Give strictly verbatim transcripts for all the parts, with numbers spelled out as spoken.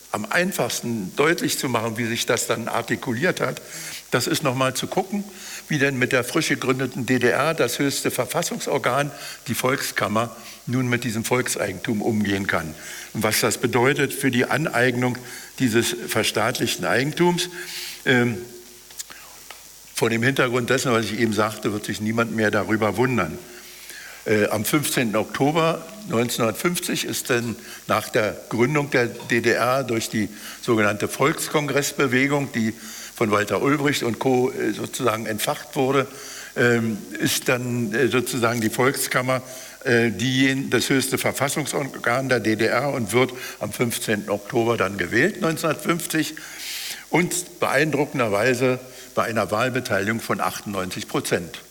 am einfachsten deutlich zu machen, wie sich das dann artikuliert hat, das ist nochmal zu gucken, wie denn mit der frisch gegründeten D D R das höchste Verfassungsorgan, die Volkskammer, nun mit diesem Volkseigentum umgehen kann. Und was das bedeutet für die Aneignung dieses verstaatlichten Eigentums. Ähm, vor dem Hintergrund dessen, was ich eben sagte, wird sich niemand mehr darüber wundern. Äh, am fünfzehnten Oktober neunzehnhundertfünfzig ist dann nach der Gründung der D D R durch die sogenannte Volkskongressbewegung, die von Walter Ulbricht und Co. sozusagen entfacht wurde, ist dann sozusagen die Volkskammer die, das höchste Verfassungsorgan der D D R und wird am fünfzehnten Oktober dann gewählt, neunzehnhundertfünfzig, und beeindruckenderweise bei einer Wahlbeteiligung von achtundneunzig Prozent.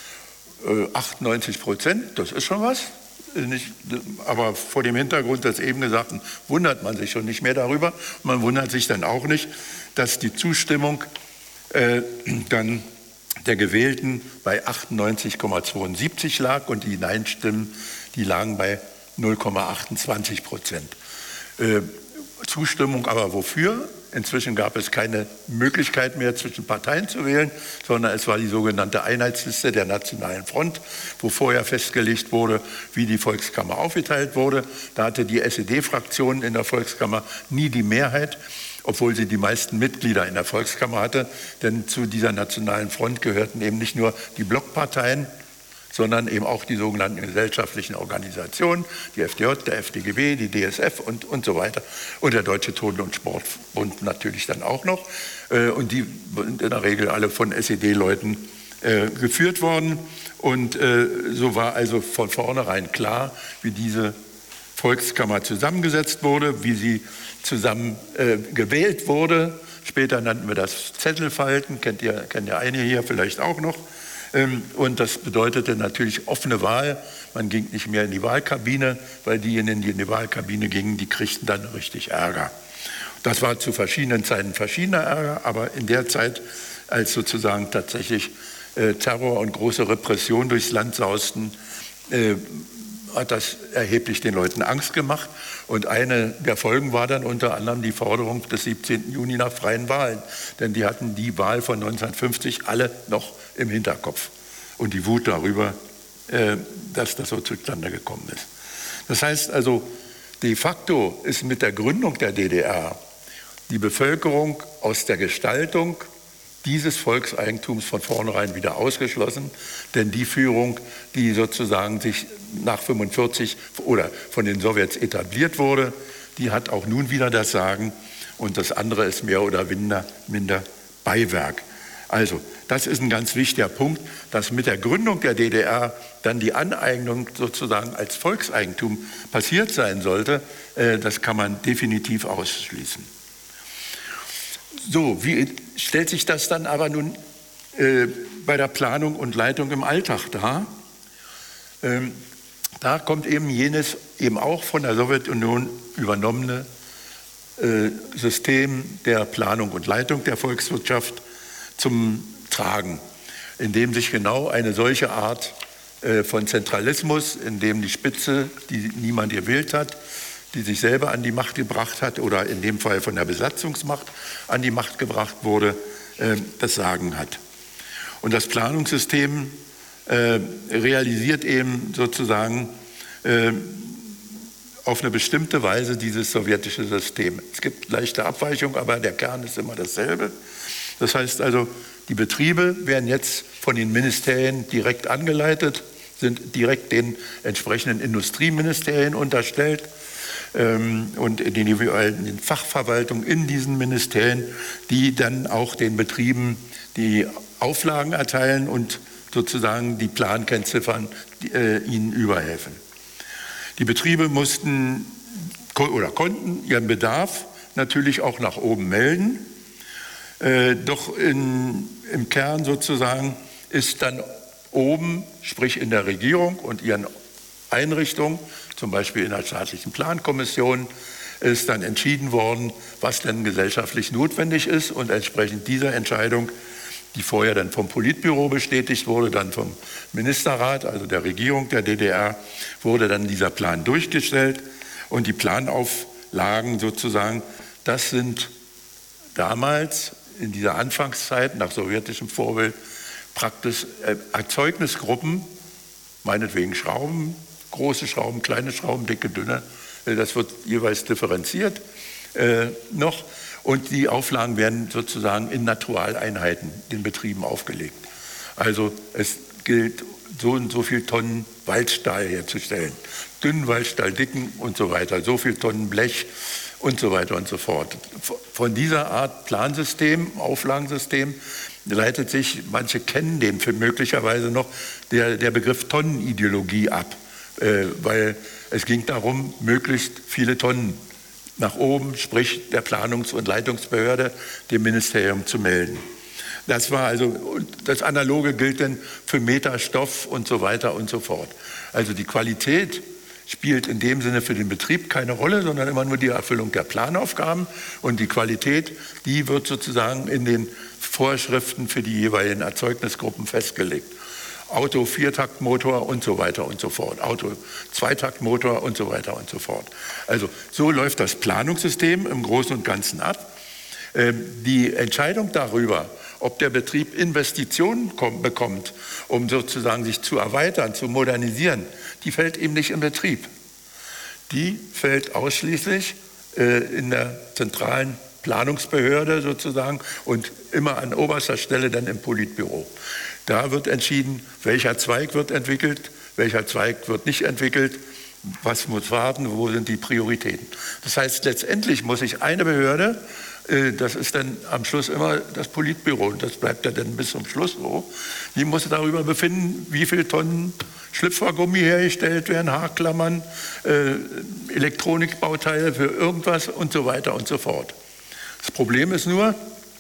achtundneunzig Prozent, das ist schon was. Nicht, aber vor dem Hintergrund des eben Gesagten wundert man sich schon nicht mehr darüber. Man wundert sich dann auch nicht, dass die Zustimmung äh, dann der Gewählten bei achtundneunzig Komma zweiundsiebzig lag und die Nein-Stimmen, die lagen bei null Komma achtundzwanzig Prozent. Äh, Zustimmung aber wofür? Inzwischen gab es keine Möglichkeit mehr, zwischen Parteien zu wählen, sondern es war die sogenannte Einheitsliste der Nationalen Front, wo vorher festgelegt wurde, wie die Volkskammer aufgeteilt wurde. Da hatte die S E D-Fraktion in der Volkskammer nie die Mehrheit, obwohl sie die meisten Mitglieder in der Volkskammer hatte. Denn zu dieser Nationalen Front gehörten eben nicht nur die Blockparteien, sondern eben auch die sogenannten gesellschaftlichen Organisationen, die F D J, der F D G B, die D S F und, und so weiter. Und der Deutsche Turn- und Sportbund natürlich dann auch noch. Und die sind in der Regel alle von S E D-Leuten äh, geführt worden. Und äh, so war also von vornherein klar, wie diese Volkskammer zusammengesetzt wurde, wie sie zusammen äh, gewählt wurde. Später nannten wir das Zettelfalten, kennt ihr, kennt ihr einige hier vielleicht auch noch. Und das bedeutete natürlich offene Wahl. Man ging nicht mehr in die Wahlkabine, weil diejenigen, die in die Wahlkabine gingen, die kriegten dann richtig Ärger. Das war zu verschiedenen Zeiten verschiedener Ärger, aber in der Zeit, als sozusagen tatsächlich äh, Terror und große Repression durchs Land sausten, äh, hat das erheblich den Leuten Angst gemacht. Und eine der Folgen war dann unter anderem die Forderung des siebzehnten Juni nach freien Wahlen. Denn die hatten die Wahl von neunzehnhundertfünfzig alle noch im Hinterkopf. Und die Wut darüber, äh, dass das so zustande gekommen ist. Das heißt also, de facto ist mit der Gründung der D D R die Bevölkerung aus der Gestaltung dieses Volkseigentums von vornherein wieder ausgeschlossen, denn die Führung, die sozusagen sich nach fünfundvierzig oder von den Sowjets etabliert wurde, die hat auch nun wieder das Sagen und das andere ist mehr oder minder, minder Beiwerk. Also, das ist ein ganz wichtiger Punkt, dass mit der Gründung der D D R dann die Aneignung sozusagen als Volkseigentum passiert sein sollte, äh, das kann man definitiv ausschließen. So, wie stellt sich das dann aber nun äh, bei der Planung und Leitung im Alltag dar? Ähm, da kommt eben jenes eben auch von der Sowjetunion übernommene äh, System der Planung und Leitung der Volkswirtschaft zum Tragen, in dem sich genau eine solche Art äh, von Zentralismus, in dem die Spitze, die niemand gewählt hat, die sich selber an die Macht gebracht hat oder in dem Fall von der Besatzungsmacht an die Macht gebracht wurde, äh, das Sagen hat. Und das Planungssystem äh, realisiert eben sozusagen äh, auf eine bestimmte Weise dieses sowjetische System. Es gibt leichte Abweichungen, aber der Kern ist immer dasselbe. Das heißt also, die Betriebe werden jetzt von den Ministerien direkt angeleitet, sind direkt den entsprechenden Industrieministerien unterstellt ähm, und in den jeweiligen Fachverwaltungen in diesen Ministerien, die dann auch den Betrieben die Auflagen erteilen und sozusagen die Plankennziffern die, äh, ihnen überhelfen. Die Betriebe mussten oder konnten ihren Bedarf natürlich auch nach oben melden. Äh, doch in, im Kern sozusagen ist dann oben, sprich in der Regierung und ihren Einrichtungen, zum Beispiel in der staatlichen Plankommission, ist dann entschieden worden, was denn gesellschaftlich notwendig ist und entsprechend dieser Entscheidung, die vorher dann vom Politbüro bestätigt wurde, dann vom Ministerrat, also der Regierung der D D R, wurde dann dieser Plan durchgestellt und die Planauflagen sozusagen das sind damals in dieser Anfangszeit nach sowjetischem Vorbild praktisch Erzeugnisgruppen, meinetwegen Schrauben, große Schrauben, kleine Schrauben, dicke, dünne, das wird jeweils differenziert äh, noch und die Auflagen werden sozusagen in Naturaleinheiten den Betrieben aufgelegt. Also es gilt, so und so viel Tonnen Waldstahl herzustellen, dünnen Waldstahl, dicken und so weiter, so viel Tonnen Blech und so weiter und so fort. Von dieser Art Plansystem, Auflagensystem leitet sich, manche kennen den für möglicherweise noch, der, der Begriff Tonnenideologie ab, äh, weil es ging darum, möglichst viele Tonnen nach oben, sprich der Planungs- und Leitungsbehörde, dem Ministerium zu melden. Das war also, und das Analoge gilt dann für Meter Stoff und so weiter und so fort. Also die Qualität spielt in dem Sinne für den Betrieb keine Rolle, sondern immer nur die Erfüllung der Planaufgaben. Und die Qualität, die wird sozusagen in den Vorschriften für die jeweiligen Erzeugnisgruppen festgelegt. Auto, Viertaktmotor und so weiter und so fort. Auto, Zweitaktmotor und so weiter und so fort. Also so läuft das Planungssystem im Großen und Ganzen ab. Die Entscheidung darüber, ob der Betrieb Investitionen bekommt, um sozusagen sich zu erweitern, zu modernisieren, die fällt eben nicht im Betrieb. Die fällt ausschließlich in der zentralen Planungsbehörde sozusagen und immer an oberster Stelle dann im Politbüro. Da wird entschieden, welcher Zweig wird entwickelt, welcher Zweig wird nicht entwickelt, was muss warten, wo sind die Prioritäten. Das heißt, letztendlich muss sich eine Behörde, das ist dann am Schluss immer das Politbüro und das bleibt ja dann bis zum Schluss so, die muss darüber befinden, wie viele Tonnen Schlüpfergummi hergestellt werden, Haarklammern, äh, Elektronikbauteile für irgendwas und so weiter und so fort. Das Problem ist nur,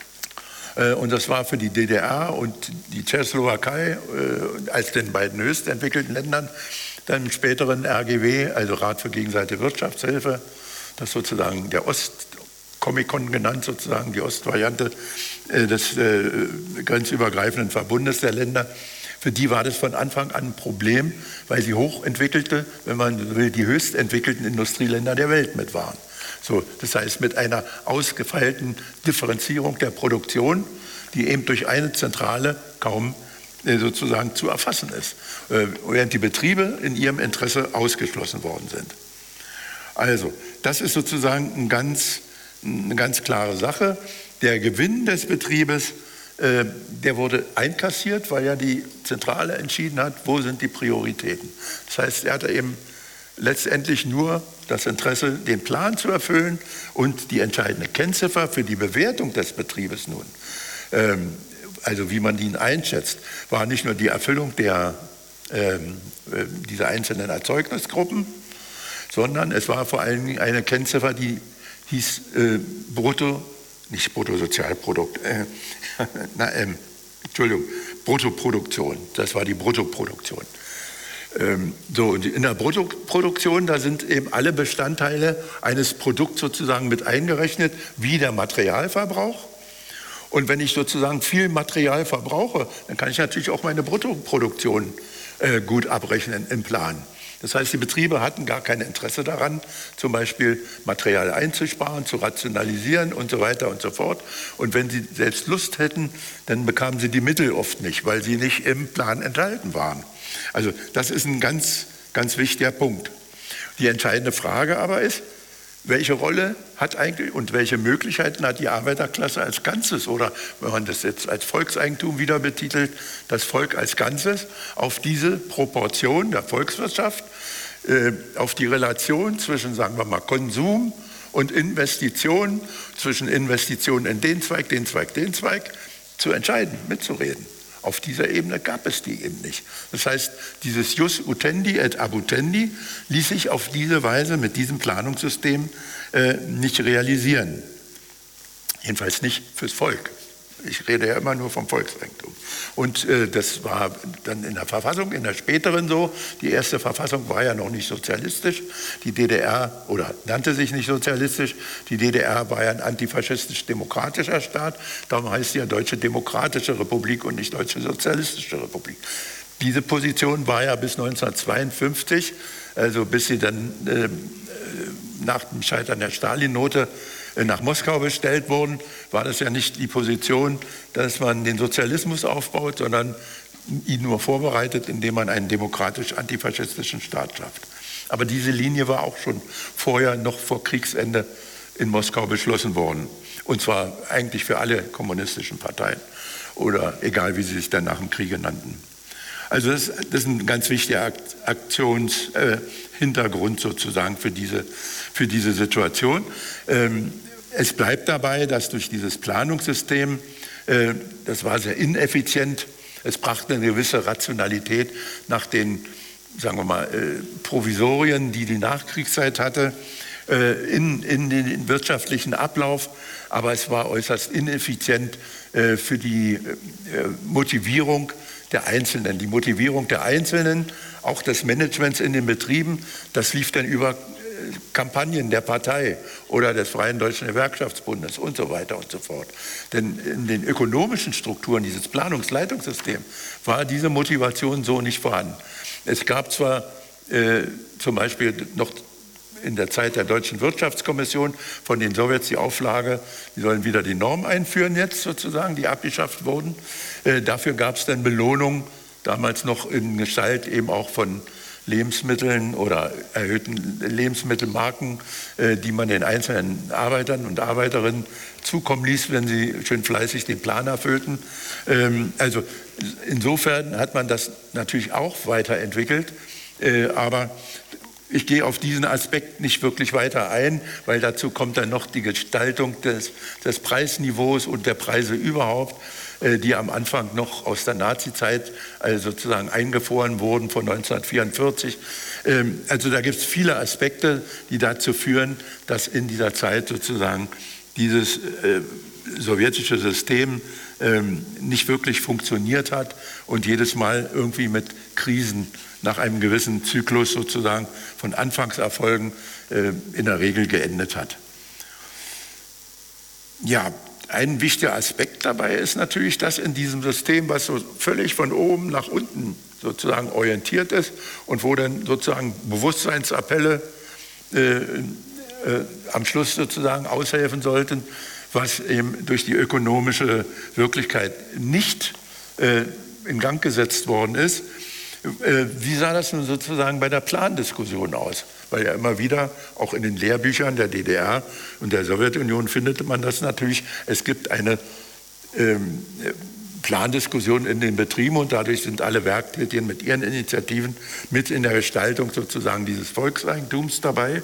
äh, und das war für die D D R und die Tschechoslowakei äh, als den beiden höchst entwickelten Ländern, dann im späteren R G W, also Rat für gegenseitige Wirtschaftshilfe, das sozusagen der Ost Comicon genannt, sozusagen die Ostvariante äh, des äh, grenzübergreifenden Verbundes der Länder. Für die war das von Anfang an ein Problem, weil sie hochentwickelte, wenn man will, die höchst entwickelten Industrieländer der Welt mit waren. So, das heißt, mit einer ausgefeilten Differenzierung der Produktion, die eben durch eine Zentrale kaum äh, sozusagen zu erfassen ist, äh, während die Betriebe in ihrem Interesse ausgeschlossen worden sind. Also, das ist sozusagen ein ganz eine ganz klare Sache. Der Gewinn des Betriebes, äh, der wurde einkassiert, weil ja die Zentrale entschieden hat, wo sind die Prioritäten. Das heißt, er hatte eben letztendlich nur das Interesse, den Plan zu erfüllen und die entscheidende Kennziffer für die Bewertung des Betriebes nun, ähm, also wie man ihn einschätzt, war nicht nur die Erfüllung der, ähm, äh, dieser einzelnen Erzeugnisgruppen, sondern es war vor allen Dingen eine Kennziffer, die hieß äh, Brutto, nicht Bruttosozialprodukt, äh, na, ähm, Entschuldigung, Bruttoproduktion, das war die Bruttoproduktion. Ähm, so, und in der Bruttoproduktion, da sind eben alle Bestandteile eines Produkts sozusagen mit eingerechnet, wie der Materialverbrauch. Und wenn ich sozusagen viel Material verbrauche, dann kann ich natürlich auch meine Bruttoproduktion äh, gut abrechnen im Plan. Das heißt, die Betriebe hatten gar kein Interesse daran, zum Beispiel Material einzusparen, zu rationalisieren und so weiter und so fort. Und wenn sie selbst Lust hätten, dann bekamen sie die Mittel oft nicht, weil sie nicht im Plan enthalten waren. Also das ist ein ganz, ganz wichtiger Punkt. Die entscheidende Frage aber ist, welche Rolle hat eigentlich und welche Möglichkeiten hat die Arbeiterklasse als Ganzes oder wenn man das jetzt als Volkseigentum wieder betitelt, das Volk als Ganzes auf diese Proportion der Volkswirtschaft, äh, auf die Relation zwischen, sagen wir mal, Konsum und Investition, zwischen Investitionen in den Zweig, den Zweig, den Zweig, zu entscheiden, mitzureden. Auf dieser Ebene gab es die eben nicht. Das heißt, dieses Jus utendi et abutendi ließ sich auf diese Weise mit diesem Planungssystem äh, nicht realisieren. Jedenfalls nicht fürs Volk. Ich rede ja immer nur vom Volkseigentum. Und äh, das war dann in der Verfassung, in der späteren so. Die erste Verfassung war ja noch nicht sozialistisch. Die D D R, oder nannte sich nicht sozialistisch, die D D R war ja ein antifaschistisch-demokratischer Staat. Darum heißt sie ja Deutsche Demokratische Republik und nicht Deutsche Sozialistische Republik. Diese Position war ja bis neunzehnhundertzweiundfünfzig, also bis sie dann äh, nach dem Scheitern der Stalin-Note nach Moskau bestellt wurden, war das ja nicht die Position, dass man den Sozialismus aufbaut, sondern ihn nur vorbereitet, indem man einen demokratisch-antifaschistischen Staat schafft. Aber diese Linie war auch schon vorher, noch vor Kriegsende, in Moskau beschlossen worden. Und zwar eigentlich für alle kommunistischen Parteien oder egal, wie sie sich dann nach dem Kriege nannten. Also das, das ist ein ganz wichtiger Aktionshintergrund äh, sozusagen für diese, für diese Situation. Ähm, es bleibt dabei, dass durch dieses Planungssystem, äh, das war sehr ineffizient, es brachte eine gewisse Rationalität nach den, sagen wir mal, äh, Provisorien, die die Nachkriegszeit hatte, In, in den wirtschaftlichen Ablauf, aber es war äußerst ineffizient äh, für die äh, Motivierung der Einzelnen. Die Motivierung der Einzelnen, auch des Managements in den Betrieben, das lief dann über äh, Kampagnen der Partei oder des Freien Deutschen Gewerkschaftsbundes und so weiter und so fort. Denn in den ökonomischen Strukturen dieses Planungsleitungssystems war diese Motivation so nicht vorhanden. Es gab zwar äh, zum Beispiel noch in der Zeit der Deutschen Wirtschaftskommission von den Sowjets die Auflage, die sollen wieder die Norm einführen jetzt sozusagen, die abgeschafft wurden. Äh, dafür gab es dann Belohnung, damals noch in Gestalt eben auch von Lebensmitteln oder erhöhten Lebensmittelmarken, äh, die man den einzelnen Arbeitern und Arbeiterinnen zukommen ließ, wenn sie schön fleißig den Plan erfüllten. Ähm, also insofern hat man das natürlich auch weiterentwickelt, äh, aber ich gehe auf diesen Aspekt nicht wirklich weiter ein, weil dazu kommt dann noch die Gestaltung des, des Preisniveaus und der Preise überhaupt, äh, die am Anfang noch aus der Nazizeit also sozusagen eingefroren wurden von neunzehnhundertvierundvierzig. Ähm, also da gibt es viele Aspekte, die dazu führen, dass in dieser Zeit sozusagen dieses äh, sowjetische System ähm, nicht wirklich funktioniert hat und jedes Mal irgendwie mit Krisen nach einem gewissen Zyklus sozusagen von Anfangserfolgen äh, in der Regel geendet hat. Ja, ein wichtiger Aspekt dabei ist natürlich, dass in diesem System, was so völlig von oben nach unten sozusagen orientiert ist und wo dann sozusagen Bewusstseinsappelle äh, äh, am Schluss sozusagen aushelfen sollten, was eben durch die ökonomische Wirklichkeit nicht äh, in Gang gesetzt worden ist. Wie sah das nun sozusagen bei der Plandiskussion aus? Weil ja immer wieder, auch in den Lehrbüchern der D D R und der Sowjetunion findet man das natürlich. Es gibt eine ähm, Plandiskussion in den Betrieben und dadurch sind alle Werktätigen mit ihren Initiativen mit in der Gestaltung sozusagen dieses Volkseigentums dabei.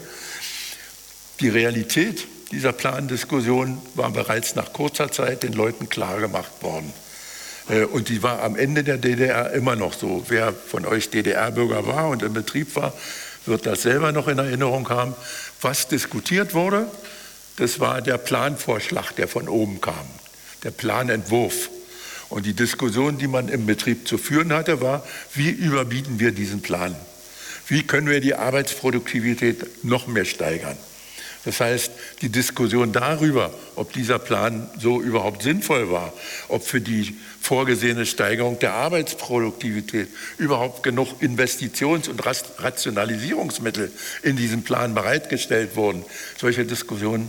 Die Realität dieser Plandiskussion war bereits nach kurzer Zeit den Leuten klar gemacht worden. Und die war am Ende der D D R immer noch so. Wer von euch D D R-Bürger war und im Betrieb war, wird das selber noch in Erinnerung haben. Was diskutiert wurde, das war der Planvorschlag, der von oben kam, der Planentwurf. Und die Diskussion, die man im Betrieb zu führen hatte, war, wie überbieten wir diesen Plan? Wie können wir die Arbeitsproduktivität noch mehr steigern? Das heißt, die Diskussion darüber, ob dieser Plan so überhaupt sinnvoll war, ob für die vorgesehene Steigerung der Arbeitsproduktivität überhaupt genug Investitions- und Rationalisierungsmittel in diesem Plan bereitgestellt wurden. Solche Diskussionen,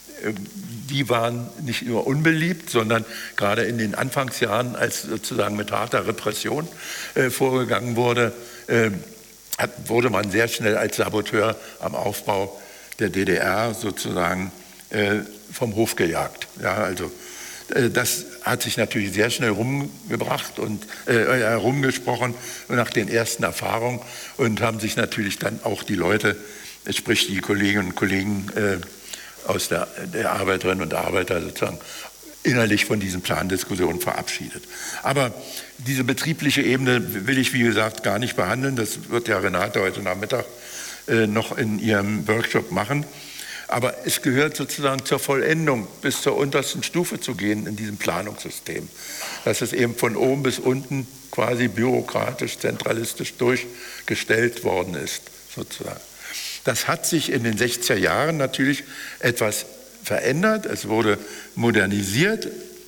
die waren nicht nur unbeliebt, sondern gerade in den Anfangsjahren, als sozusagen mit harter Repression äh, vorgegangen wurde, äh, hat, wurde man sehr schnell als Saboteur am Aufbau der D D R sozusagen äh, vom Hof gejagt. Ja, also äh, das hat sich natürlich sehr schnell rumgebracht und äh, herumgesprochen nach den ersten Erfahrungen und haben sich natürlich dann auch die Leute, sprich die Kolleginnen und Kollegen äh, aus der, der Arbeiterinnen und Arbeiter sozusagen innerlich von diesen Plandiskussionen verabschiedet. Aber diese betriebliche Ebene will ich, wie gesagt, gar nicht behandeln. Das wird ja Renate heute Nachmittag noch in ihrem Workshop machen. Aber es gehört sozusagen zur Vollendung, bis zur untersten Stufe zu gehen in diesem Planungssystem. Dass es eben von oben bis unten quasi bürokratisch, zentralistisch durchgestellt worden ist, sozusagen. Das hat sich in den sechziger Jahren natürlich etwas verändert. Es wurde modernisiert.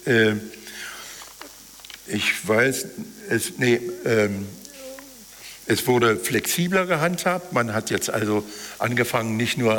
Ich weiß, es, nee, ähm, Es wurde flexibler gehandhabt. Man hat jetzt also angefangen, nicht nur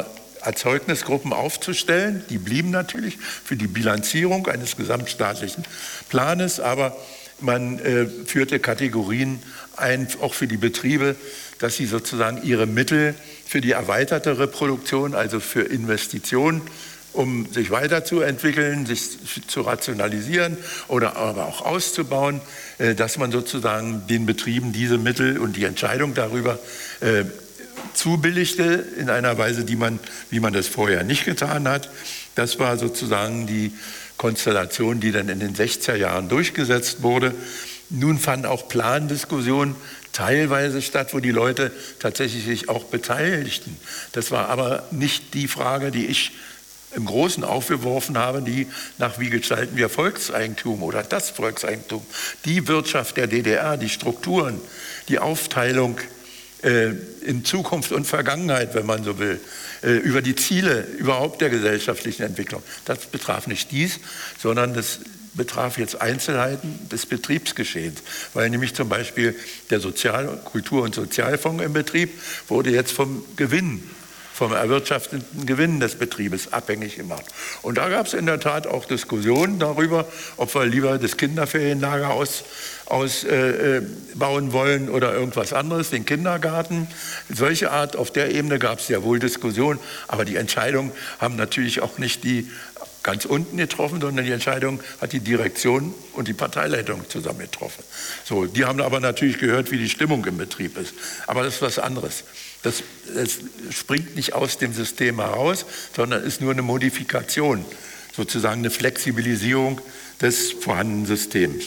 Erzeugnisgruppen aufzustellen. Die blieben natürlich für die Bilanzierung eines gesamtstaatlichen Planes, aber man äh, führte Kategorien ein, auch für die Betriebe, dass sie sozusagen ihre Mittel für die erweiterte Reproduktion, also für Investitionen, um sich weiterzuentwickeln, sich zu rationalisieren oder aber auch auszubauen, äh, dass man sozusagen den Betrieben diese Mittel und die Entscheidung darüber äh, zubilligte in einer Weise, die man, wie man das vorher nicht getan hat. Das war sozusagen die Konstellation, die dann in den sechziger Jahren durchgesetzt wurde. Nun fanden auch Plandiskussionen teilweise statt, wo die Leute tatsächlich sich auch beteiligten. Das war aber nicht die Frage, die ich im Großen aufgeworfen habe, die nach wie gestalten wir Volkseigentum oder das Volkseigentum, die Wirtschaft der D D R, die Strukturen, die Aufteilung äh, in Zukunft und Vergangenheit, wenn man so will, äh, über die Ziele überhaupt der gesellschaftlichen Entwicklung. Das betraf nicht dies, sondern das betraf jetzt Einzelheiten des Betriebsgeschehens, weil nämlich zum Beispiel der Sozial-, Kultur- und Sozialfonds im Betrieb wurde jetzt vom Gewinn, vom erwirtschafteten Gewinn des Betriebes abhängig gemacht. Und da gab es in der Tat auch Diskussionen darüber, ob wir lieber das Kinderferienlager ausbauen aus, äh, wollen oder irgendwas anderes, den Kindergarten. Solche Art, auf der Ebene gab es ja wohl Diskussionen, aber die Entscheidungen haben natürlich auch nicht die ganz unten getroffen, sondern die Entscheidung hat die Direktion und die Parteileitung zusammen getroffen. So, die haben aber natürlich gehört, wie die Stimmung im Betrieb ist. Aber das ist was anderes. Das, das springt nicht aus dem System heraus, sondern ist nur eine Modifikation, sozusagen eine Flexibilisierung des vorhandenen Systems.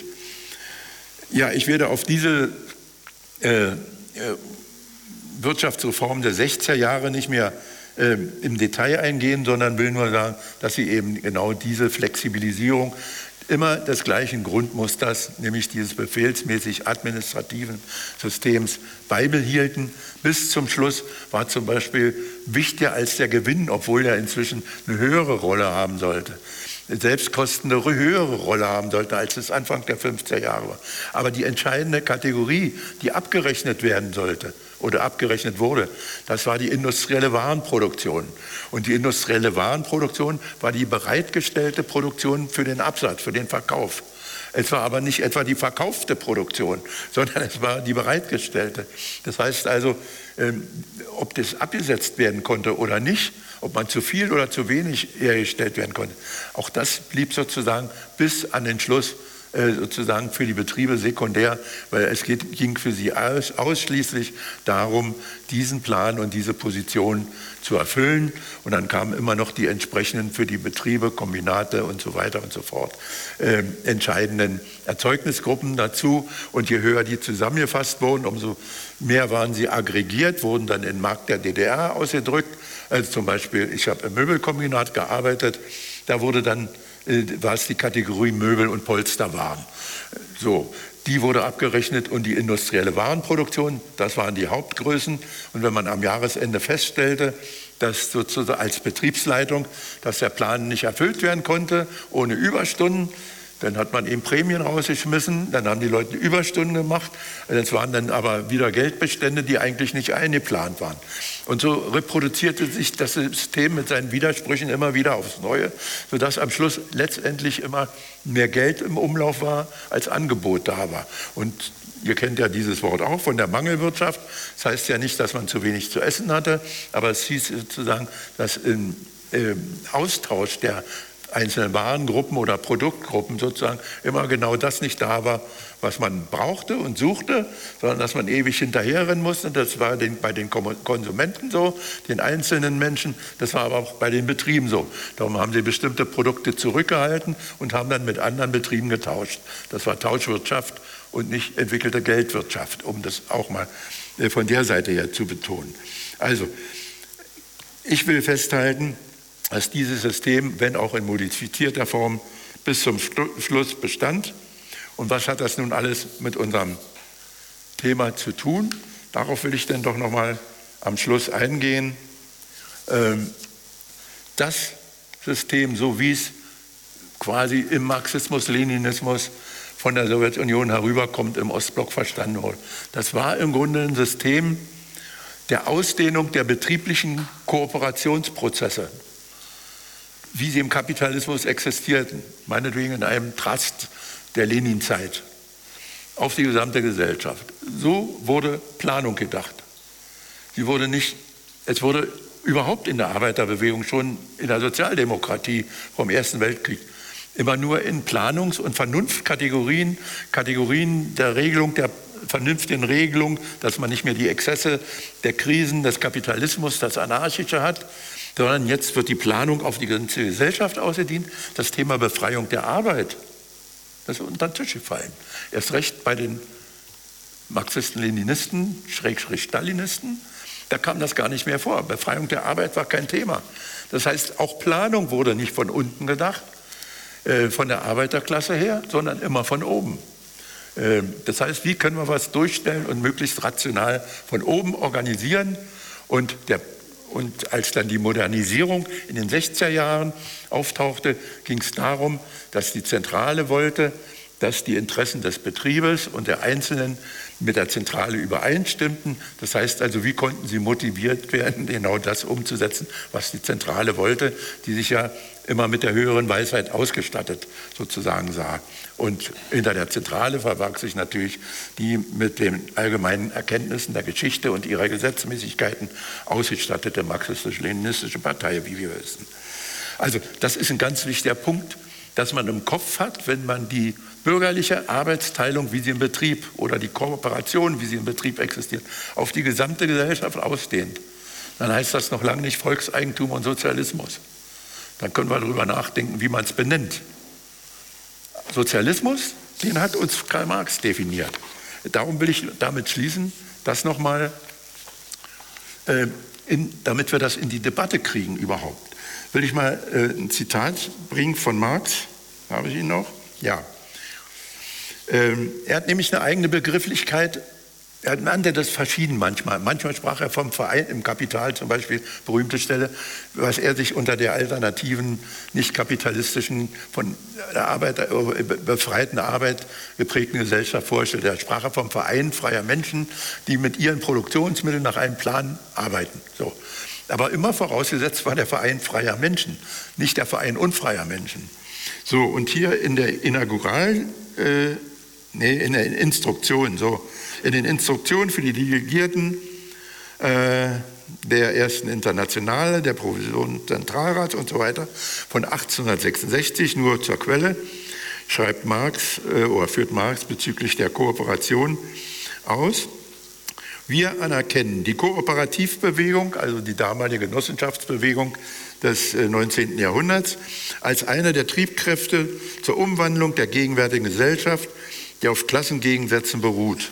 Ja, ich werde auf diese äh, äh, Wirtschaftsreform der sechziger Jahre nicht mehr äh, im Detail eingehen, sondern will nur sagen, dass sie eben genau diese Flexibilisierung immer des gleichen Grundmusters, nämlich dieses befehlsmäßig administrativen Systems, beibehielten. Bis zum Schluss war zum Beispiel wichtiger als der Gewinn, obwohl er inzwischen eine höhere Rolle haben sollte. Selbstkosten eine höhere Rolle haben sollte, als es Anfang der fünfziger Jahre war. Aber die entscheidende Kategorie, die abgerechnet werden sollte oder abgerechnet wurde, das war die industrielle Warenproduktion. Und die industrielle Warenproduktion war die bereitgestellte Produktion für den Absatz, für den Verkauf. Es war aber nicht etwa die verkaufte Produktion, sondern es war die bereitgestellte. Das heißt also, ähm, ob das abgesetzt werden konnte oder nicht, ob man zu viel oder zu wenig hergestellt werden konnte, auch das blieb sozusagen bis an den Schluss äh, sozusagen für die Betriebe sekundär, weil es geht, ging für sie aus, ausschließlich darum, diesen Plan und diese Position zu erfüllen. Und dann kamen immer noch die entsprechenden für die Betriebe, Kombinate und so weiter und so fort äh, entscheidenden Erzeugnisgruppen dazu. Und je höher die zusammengefasst wurden, umso mehr waren sie aggregiert, wurden dann in den Markt der D D R ausgedrückt. Also zum Beispiel, ich habe im Möbelkombinat gearbeitet, da wurde dann war es die Kategorie Möbel- und Polsterwaren. So, die wurde abgerechnet und die industrielle Warenproduktion, das waren die Hauptgrößen. Und wenn man am Jahresende feststellte, dass sozusagen als Betriebsleitung, dass der Plan nicht erfüllt werden konnte, ohne Überstunden, dann hat man eben Prämien rausgeschmissen, dann haben die Leute Überstunden gemacht. Das waren dann aber wieder Geldbestände, die eigentlich nicht eingeplant waren. Und so reproduzierte sich das System mit seinen Widersprüchen immer wieder aufs Neue, sodass am Schluss letztendlich immer mehr Geld im Umlauf war, als Angebot da war. Und ihr kennt ja dieses Wort auch von der Mangelwirtschaft. Das heißt ja nicht, dass man zu wenig zu essen hatte, aber es hieß sozusagen, dass im äh, Austausch der einzelnen Warengruppen oder Produktgruppen sozusagen immer genau das nicht da war, was man brauchte und suchte, sondern dass man ewig hinterherrennen musste. Das war den, bei den Konsumenten so, den einzelnen Menschen, das war aber auch bei den Betrieben so. Darum haben sie bestimmte Produkte zurückgehalten und haben dann mit anderen Betrieben getauscht. Das war Tauschwirtschaft und nicht entwickelte Geldwirtschaft, um das auch mal von der Seite her zu betonen. Also, ich will festhalten, dass dieses System, wenn auch in modifizierter Form, bis zum Schluss bestand. Und was hat das nun alles mit unserem Thema zu tun? Darauf will ich dann doch noch mal am Schluss eingehen. Das System, so wie es quasi im Marxismus-Leninismus von der Sowjetunion herüberkommt, im Ostblock verstanden wurde, das war im Grunde ein System, der Ausdehnung der betrieblichen Kooperationsprozesse, wie sie im Kapitalismus existierten, meinetwegen in einem Trust der Lenin-Zeit, auf die gesamte Gesellschaft. So wurde Planung gedacht. Sie wurde nicht, es wurde überhaupt in der Arbeiterbewegung, schon in der Sozialdemokratie vom Ersten Weltkrieg, immer nur in Planungs- und Vernunftkategorien, Kategorien der Regelung, der vernünftigen Regelung, dass man nicht mehr die Exzesse der Krisen des Kapitalismus, das Anarchische hat, sondern jetzt wird die Planung auf die ganze Gesellschaft ausgedehnt. Das Thema Befreiung der Arbeit, das ist unter den Tisch gefallen. Erst recht bei den Marxisten, Leninisten, Schrägstrich Stalinisten, da kam das gar nicht mehr vor. Befreiung der Arbeit war kein Thema. Das heißt, auch Planung wurde nicht von unten gedacht, äh, von der Arbeiterklasse her, sondern immer von oben. Äh, das heißt, wie können wir was durchstellen und möglichst rational von oben organisieren? Und, der, und als dann die Modernisierung in den sechziger Jahren auftauchte, ging es darum, dass die Zentrale wollte, dass die Interessen des Betriebes und der Einzelnen mit der Zentrale übereinstimmten. Das heißt also, wie konnten sie motiviert werden, genau das umzusetzen, was die Zentrale wollte, die sich ja immer mit der höheren Weisheit ausgestattet sozusagen sah. Und hinter der Zentrale verbarg sich natürlich die mit den allgemeinen Erkenntnissen der Geschichte und ihrer Gesetzmäßigkeiten ausgestattete marxistisch-leninistische Partei, wie wir wissen. Also das ist ein ganz wichtiger Punkt, dass man im Kopf hat, wenn man die bürgerliche Arbeitsteilung, wie sie im Betrieb oder die Kooperation, wie sie im Betrieb existiert, auf die gesamte Gesellschaft ausdehnt, dann heißt das noch lange nicht Volkseigentum und Sozialismus. Dann können wir darüber nachdenken, wie man es benennt. Sozialismus, den hat uns Karl Marx definiert. Darum will ich damit schließen, das nochmal, äh, damit wir das in die Debatte kriegen überhaupt. Will ich mal äh, ein Zitat bringen von Marx. Habe ich ihn noch? Ja. Ähm, er hat nämlich eine eigene Begrifflichkeit. Er nannte das verschieden manchmal. Manchmal sprach er vom Verein im Kapital, zum Beispiel, berühmte Stelle, was er sich unter der alternativen, nicht kapitalistischen, von der Arbeit, befreiten Arbeit geprägten Gesellschaft vorstellt. Er sprach vom Verein freier Menschen, die mit ihren Produktionsmitteln nach einem Plan arbeiten. So. Aber immer vorausgesetzt war der Verein freier Menschen, nicht der Verein unfreier Menschen. So, und hier in der Inaugural, äh, nee, in der Instruktion, so, in den Instruktionen für die Delegierten äh, der ersten Internationale, der Provision Zentralrats und so weiter von achtzehnhundertsechsundsechzig, nur zur Quelle, schreibt Marx äh, oder führt Marx bezüglich der Kooperation aus. Wir anerkennen die Kooperativbewegung, also die damalige Genossenschaftsbewegung des neunzehnten Jahrhunderts, als eine der Triebkräfte zur Umwandlung der gegenwärtigen Gesellschaft, die auf Klassengegensätzen beruht.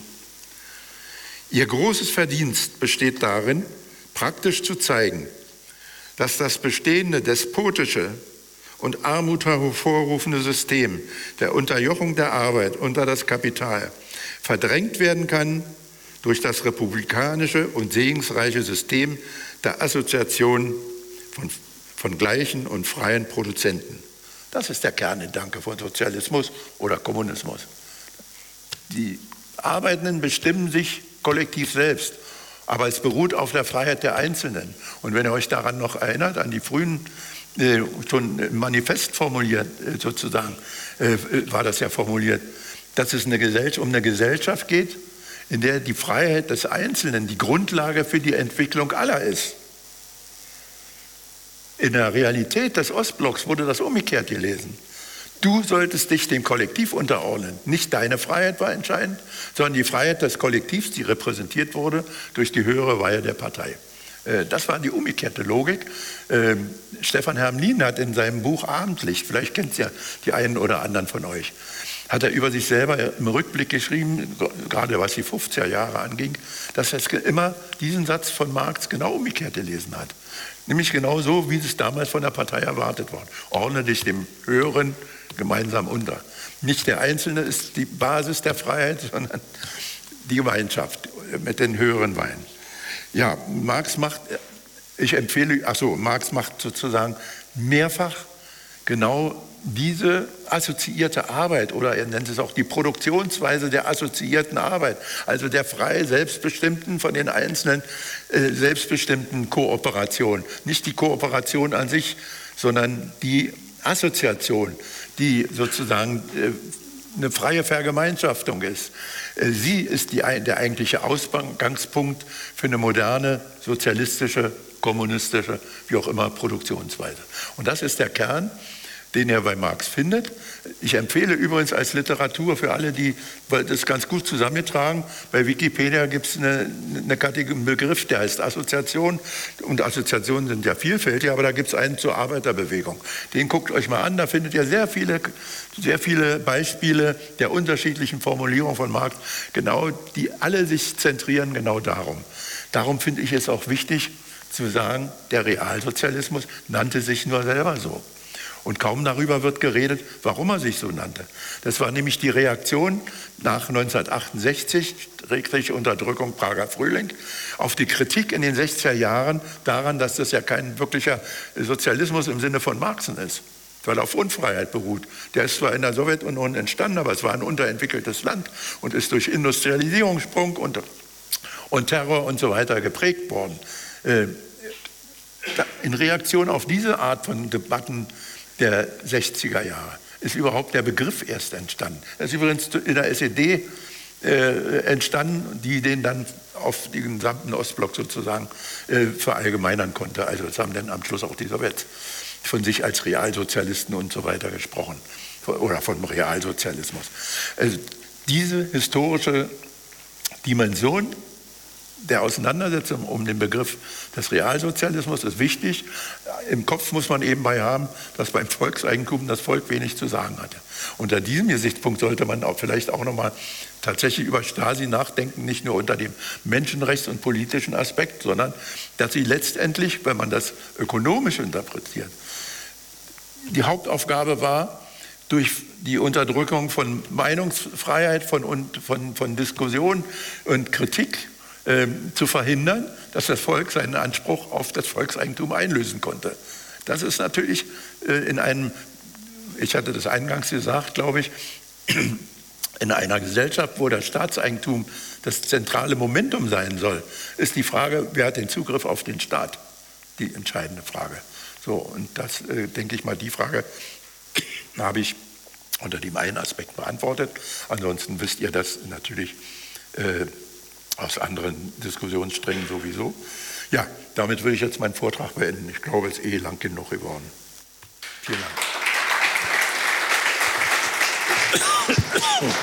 Ihr großes Verdienst besteht darin, praktisch zu zeigen, dass das bestehende despotische und Armut hervorrufende System der Unterjochung der Arbeit unter das Kapital verdrängt werden kann durch das republikanische und segensreiche System der Assoziation von, von gleichen und freien Produzenten. Das ist der Kerngedanke von Sozialismus oder Kommunismus. Die Arbeitenden bestimmen sich kollektiv selbst, aber es beruht auf der Freiheit der Einzelnen. Und wenn ihr euch daran noch erinnert, an die frühen, äh, schon im Manifest formuliert, äh, sozusagen, äh, war das ja formuliert, dass es eine Gesellschaft, um eine Gesellschaft geht, in der die Freiheit des Einzelnen die Grundlage für die Entwicklung aller ist. In der Realität des Ostblocks wurde das umgekehrt gelesen. Du solltest dich dem Kollektiv unterordnen. Nicht deine Freiheit war entscheidend, sondern die Freiheit des Kollektivs, die repräsentiert wurde durch die höhere Weihe der Partei. Das war die umgekehrte Logik. Stefan Hermlin hat in seinem Buch Abendlicht, vielleicht kennt es ja die einen oder anderen von euch, hat er über sich selber im Rückblick geschrieben, gerade was die fünfziger Jahre anging, dass er immer diesen Satz von Marx genau umgekehrt gelesen hat. Nämlich genau so, wie es damals von der Partei erwartet war. Ordne dich dem Höheren gemeinsam unter. Nicht der Einzelne ist die Basis der Freiheit, sondern die Gemeinschaft mit den höheren Weinen. Ja, Marx macht, ich empfehle, ach so, Marx macht sozusagen mehrfach genau diese assoziierte Arbeit, oder er nennt es auch die Produktionsweise der assoziierten Arbeit, also der frei selbstbestimmten, von den Einzelnen äh, selbstbestimmten Kooperation. Nicht die Kooperation an sich, sondern die Assoziation, die sozusagen äh, eine freie Vergemeinschaftung ist. Äh, sie ist die, der eigentliche Ausgangspunkt für eine moderne, sozialistische, kommunistische, wie auch immer, Produktionsweise. Und das ist der Kern, den er bei Marx findet. Ich empfehle übrigens als Literatur für alle, die das ganz gut zusammentragen, bei Wikipedia gibt es eine, eine Kategorie, einen Begriff, der heißt Assoziation. Und Assoziationen sind ja vielfältig, aber da gibt es einen zur Arbeiterbewegung. Den guckt euch mal an, da findet ihr sehr viele, sehr viele Beispiele der unterschiedlichen Formulierungen von Marx, genau, die alle sich zentrieren genau darum. Darum finde ich es auch wichtig zu sagen, der Realsozialismus nannte sich nur selber so. Und kaum darüber wird geredet, warum er sich so nannte. Das war nämlich die Reaktion nach neunzehnhundertachtundsechzig, schreckliche Unterdrückung, Prager Frühling, auf die Kritik in den sechziger Jahren daran, dass das ja kein wirklicher Sozialismus im Sinne von Marxen ist, weil er auf Unfreiheit beruht. Der ist zwar in der Sowjetunion entstanden, aber es war ein unterentwickeltes Land und ist durch Industrialisierungssprung und, und Terror und so weiter geprägt worden. In Reaktion auf diese Art von Debatten der sechziger Jahre ist überhaupt der Begriff erst entstanden. Er ist übrigens in der S E D äh, entstanden, die den dann auf den gesamten Ostblock sozusagen äh, verallgemeinern konnte. Also das haben dann am Schluss auch die Sowjets von sich als Realsozialisten und so weiter gesprochen oder vom Realsozialismus. Also diese historische Dimension der Auseinandersetzung um den Begriff des Realsozialismus ist wichtig. Im Kopf muss man eben bei haben, dass beim Volkseigentum das Volk wenig zu sagen hatte. Unter diesem Gesichtspunkt sollte man auch vielleicht auch nochmal tatsächlich über Stasi nachdenken, nicht nur unter dem Menschenrechts- und politischen Aspekt, sondern dass sie letztendlich, wenn man das ökonomisch interpretiert, die Hauptaufgabe war, durch die Unterdrückung von Meinungsfreiheit, von, von, von Diskussion und Kritik zu verhindern, dass das Volk seinen Anspruch auf das Volkseigentum einlösen konnte. Das ist natürlich in einem, ich hatte das eingangs gesagt, glaube ich, in einer Gesellschaft, wo das Staatseigentum das zentrale Momentum sein soll, ist die Frage, wer hat den Zugriff auf den Staat, die entscheidende Frage. So, und das, denke ich mal, die Frage habe ich unter dem einen Aspekt beantwortet. Ansonsten wisst ihr das natürlich äh, aus anderen Diskussionssträngen sowieso. Ja, damit will ich jetzt meinen Vortrag beenden. Ich glaube, es ist eh lang genug geworden. Vielen Dank.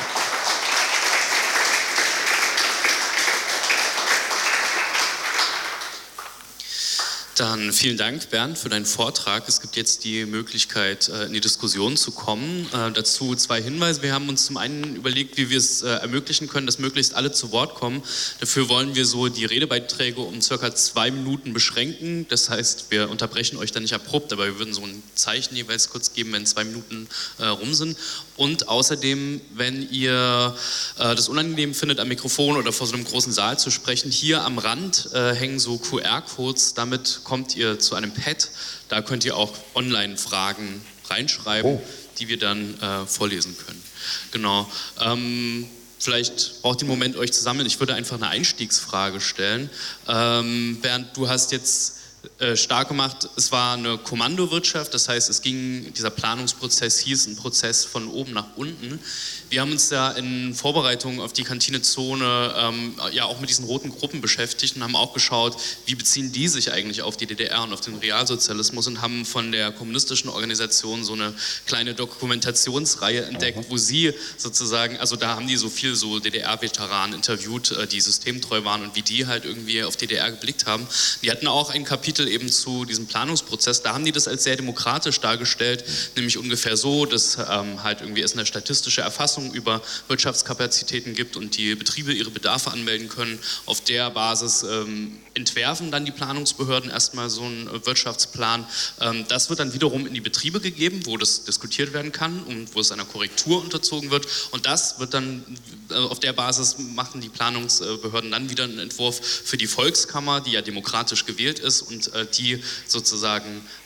Dann vielen Dank, Bernd, für deinen Vortrag. Es gibt jetzt die Möglichkeit, in die Diskussion zu kommen. Äh, dazu zwei Hinweise. Wir haben uns zum einen überlegt, wie wir es äh, ermöglichen können, dass möglichst alle zu Wort kommen. Dafür wollen wir so die Redebeiträge um circa zwei Minuten beschränken. Das heißt, wir unterbrechen euch dann nicht abrupt, aber wir würden so ein Zeichen jeweils kurz geben, wenn zwei Minuten äh, rum sind. Und außerdem, wenn ihr äh, das unangenehm findet, am Mikrofon oder vor so einem großen Saal zu sprechen, hier am Rand äh, hängen so Q R-Codes. Damit kommt ihr zu einem Pad. Da könnt ihr auch Online-Fragen reinschreiben, oh. die wir dann äh, vorlesen können. Genau. Ähm, vielleicht braucht ihr einen Moment, euch zu sammeln. Ich würde einfach eine Einstiegsfrage stellen. Ähm, Bernd, du hast jetzt äh, stark gemacht, es war eine Kommandowirtschaft, das heißt, es ging, dieser Planungsprozess hieß ein Prozess von oben nach unten. Wir haben uns da in Vorbereitung auf die Kantinezone ähm, ja auch mit diesen roten Gruppen beschäftigt und haben auch geschaut, wie beziehen die sich eigentlich auf die D D R und auf den Realsozialismus und haben von der kommunistischen Organisation so eine kleine Dokumentationsreihe entdeckt, mhm. wo sie sozusagen, also da haben die so viel so D D R-Veteranen interviewt, die systemtreu waren und wie die halt irgendwie auf D D R geblickt haben. Die hatten auch ein Kapitel eben zu diesem Planungsprozess, da haben die das als sehr demokratisch dargestellt, mhm. nämlich ungefähr so, dass ähm, halt irgendwie es eine statistische Erfassung über Wirtschaftskapazitäten gibt und die Betriebe ihre Bedarfe anmelden können. Auf der Basis ähm, entwerfen dann die Planungsbehörden erstmal so einen Wirtschaftsplan. Ähm, das wird dann wiederum in die Betriebe gegeben, wo das diskutiert werden kann und wo es einer Korrektur unterzogen wird. Und das wird dann, äh, auf der Basis machen die Planungsbehörden dann wieder einen Entwurf für die Volkskammer, die ja demokratisch gewählt ist und äh, die sozusagen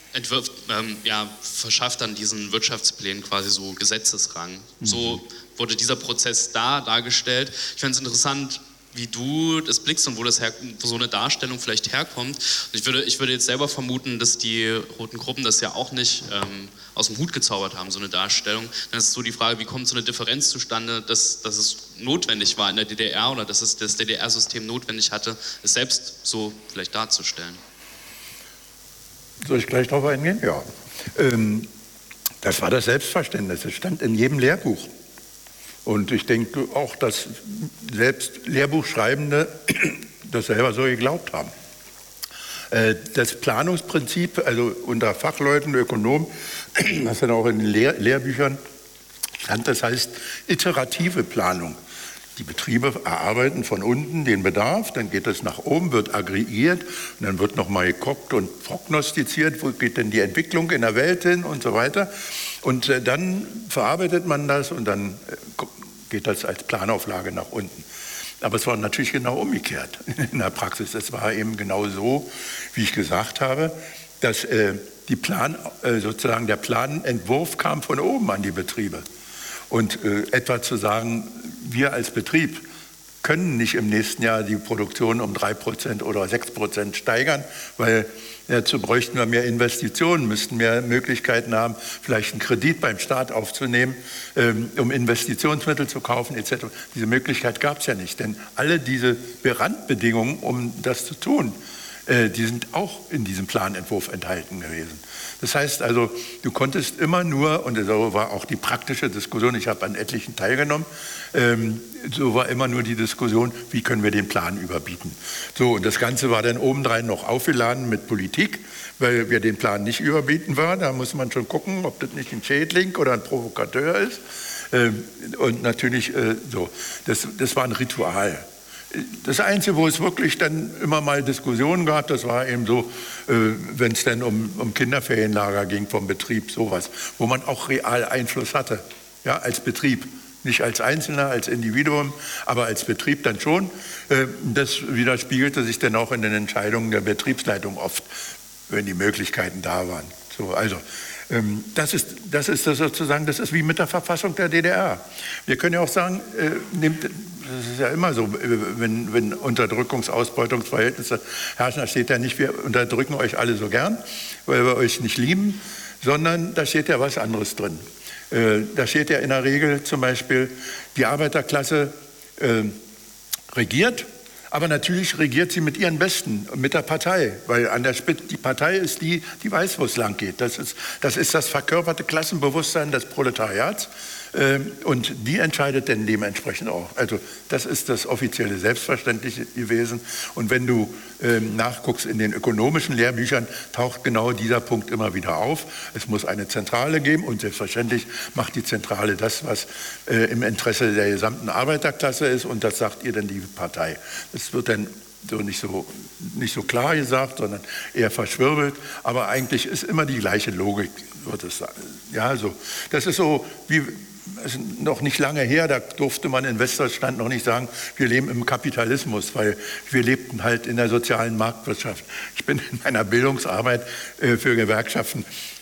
entwirft, ähm, ja, verschafft dann diesen Wirtschaftsplänen quasi so Gesetzesrang. Mhm. So wurde dieser Prozess da dargestellt. Ich fände es interessant, wie du das blickst und wo, das her, wo so eine Darstellung vielleicht herkommt. Und ich würde, ich würde jetzt selber vermuten, dass die roten Gruppen das ja auch nicht ähm, aus dem Hut gezaubert haben, so eine Darstellung. Dann ist so die Frage, wie kommt so eine Differenz zustande, dass, dass es notwendig war in der D D R oder dass es das D D R-System notwendig hatte, es selbst so vielleicht darzustellen. Soll ich gleich darauf eingehen? Ja. Ähm, das war das Selbstverständnis. Es stand in jedem Lehrbuch. Und ich denke auch, dass selbst Lehrbuchschreibende das selber so geglaubt haben. Äh, das Planungsprinzip, also unter Fachleuten, Ökonomen, das dann auch in den Lehr Lehrbüchern stand, das heißt iterative Planung. Die Betriebe erarbeiten von unten den Bedarf, dann geht es nach oben, wird aggregiert und dann wird nochmal geguckt und prognostiziert, wo geht denn die Entwicklung in der Welt hin und so weiter. Und äh, dann verarbeitet man das und dann äh, geht das als Planauflage nach unten. Aber es war natürlich genau umgekehrt in der Praxis. Es war eben genau so, wie ich gesagt habe, dass äh, die Plan, äh, sozusagen der Planentwurf kam von oben an die Betriebe. Und äh, etwa zu sagen, wir als Betrieb können nicht im nächsten Jahr die Produktion um drei Prozent oder sechs Prozent steigern, weil dazu bräuchten wir mehr Investitionen, müssten mehr Möglichkeiten haben, vielleicht einen Kredit beim Staat aufzunehmen, ähm, um Investitionsmittel zu kaufen et cetera. Diese Möglichkeit gab es ja nicht, denn alle diese Randbedingungen, um das zu tun, äh, die sind auch in diesem Planentwurf enthalten gewesen. Das heißt also, du konntest immer nur, und so war auch die praktische Diskussion, ich habe an etlichen teilgenommen, ähm, so war immer nur die Diskussion, wie können wir den Plan überbieten. So, und das Ganze war dann obendrein noch aufgeladen mit Politik, weil wir den Plan nicht überbieten waren. Da muss man schon gucken, ob das nicht ein Schädling oder ein Provokateur ist. Ähm, und natürlich äh, so, das, das war ein Ritual. Das Einzige, wo es wirklich dann immer mal Diskussionen gab, das war eben so, äh, wenn es dann um, um Kinderferienlager ging vom Betrieb, sowas, wo man auch real Einfluss hatte, ja, als Betrieb. Nicht als Einzelner, als Individuum, aber als Betrieb dann schon. Äh, das widerspiegelte sich dann auch in den Entscheidungen der Betriebsleitung oft, wenn die Möglichkeiten da waren. So, also, ähm, das ist, das ist das sozusagen, das ist wie mit der Verfassung der D D R. Wir können ja auch sagen, äh, nehmt, das ist ja immer so, wenn, wenn Unterdrückungs-Ausbeutungsverhältnisse herrschen, da steht ja nicht, wir unterdrücken euch alle so gern, weil wir euch nicht lieben, sondern da steht ja was anderes drin. Äh, da steht ja in der Regel zum Beispiel, die Arbeiterklasse äh, regiert, aber natürlich regiert sie mit ihren Besten, mit der Partei, weil an der Spitze, die Partei ist die, die weiß, wo es lang geht. Das ist, das ist das verkörperte Klassenbewusstsein des Proletariats. Und die entscheidet dann dementsprechend auch. Also das ist das offizielle Selbstverständliche gewesen. Und wenn du ähm, nachguckst in den ökonomischen Lehrbüchern, taucht genau dieser Punkt immer wieder auf. Es muss eine Zentrale geben und selbstverständlich macht die Zentrale das, was äh, im Interesse der gesamten Arbeiterklasse ist und das sagt ihr dann die Partei. Das wird dann so nicht so nicht so klar gesagt, sondern eher verschwirbelt. Aber eigentlich ist immer die gleiche Logik, wird es sein. Ja, so. Das ist so wie ist noch nicht lange her, da durfte man in Westdeutschland noch nicht sagen, wir leben im Kapitalismus, weil wir lebten halt in der sozialen Marktwirtschaft. Ich bin in meiner Bildungsarbeit äh, für Gewerkschaften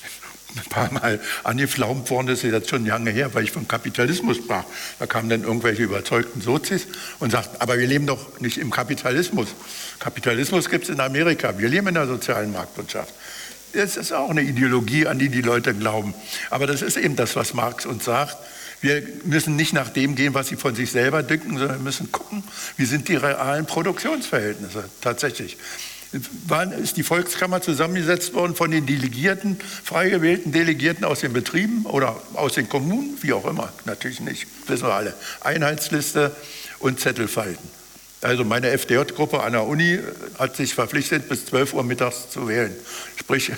ein paar Mal angeflaumt worden, das ist jetzt schon lange her, weil ich vom Kapitalismus sprach. Da kamen dann irgendwelche überzeugten Sozis und sagten, aber wir leben doch nicht im Kapitalismus. Kapitalismus gibt es in Amerika, wir leben in der sozialen Marktwirtschaft. Das ist auch eine Ideologie, an die die Leute glauben. Aber das ist eben das, was Marx uns sagt. Wir müssen nicht nach dem gehen, was sie von sich selber denken, sondern wir müssen gucken, wie sind die realen Produktionsverhältnisse tatsächlich. Wann ist die Volkskammer zusammengesetzt worden von den Delegierten, frei gewählten Delegierten aus den Betrieben oder aus den Kommunen, wie auch immer, natürlich nicht, wissen wir alle. Einheitsliste und Zettelfalten. Also meine F D J-Gruppe an der Uni hat sich verpflichtet, bis zwölf Uhr mittags zu wählen. Sprich,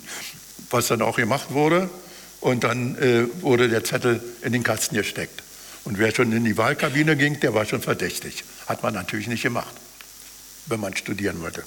was dann auch gemacht wurde. Und dann äh, wurde der Zettel in den Kasten gesteckt. Und wer schon in die Wahlkabine ging, der war schon verdächtig. Hat man natürlich nicht gemacht, wenn man studieren wollte.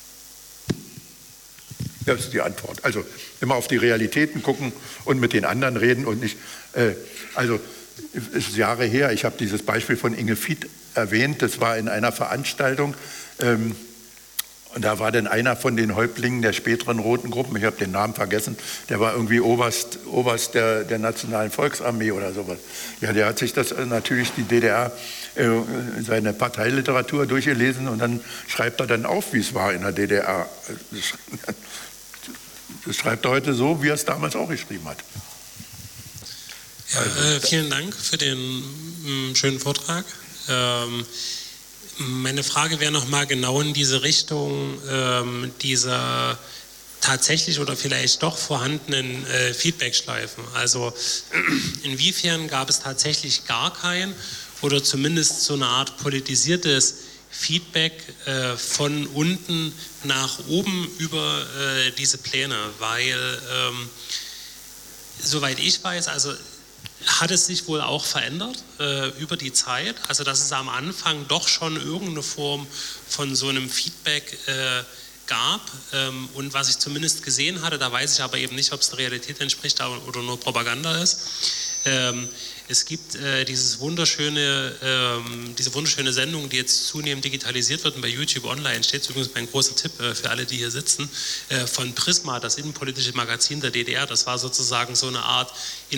Das ist die Antwort. Also immer auf die Realitäten gucken und mit den anderen reden und nicht, äh, also es ist Jahre her, ich habe dieses Beispiel von Inge Fied erwähnt, das war in einer Veranstaltung ähm, Und da war dann einer von den Häuptlingen der späteren Roten Gruppen, ich habe den Namen vergessen, der war irgendwie Oberst, Oberst der, der Nationalen Volksarmee oder sowas. Ja, der hat sich das natürlich, die D D R, äh, seine Parteiliteratur durchgelesen und dann schreibt er dann auf, wie es war in der D D R. Das schreibt er heute so, wie er es damals auch geschrieben hat. Ja, äh, vielen Dank für den mh, schönen Vortrag. Ähm, Meine Frage wäre nochmal genau in diese Richtung ähm, dieser tatsächlich oder vielleicht doch vorhandenen äh, Feedbackschleifen. Also inwiefern gab es tatsächlich gar kein oder zumindest so eine Art politisiertes Feedback äh, von unten nach oben über äh, diese Pläne? Weil, ähm, soweit ich weiß, also hat es sich wohl auch verändert äh, über die Zeit, also dass es am Anfang doch schon irgendeine Form von so einem Feedback äh, gab ähm, und was ich zumindest gesehen hatte, da weiß ich aber eben nicht, ob es der Realität entspricht oder nur Propaganda ist. Ähm, es gibt äh, dieses wunderschöne, ähm, diese wunderschöne Sendung, die jetzt zunehmend digitalisiert wird und bei YouTube online steht, übrigens mein großer Tipp äh, für alle, die hier sitzen, äh, von Prisma, das innenpolitische Magazin der D D R. Das war sozusagen so eine Art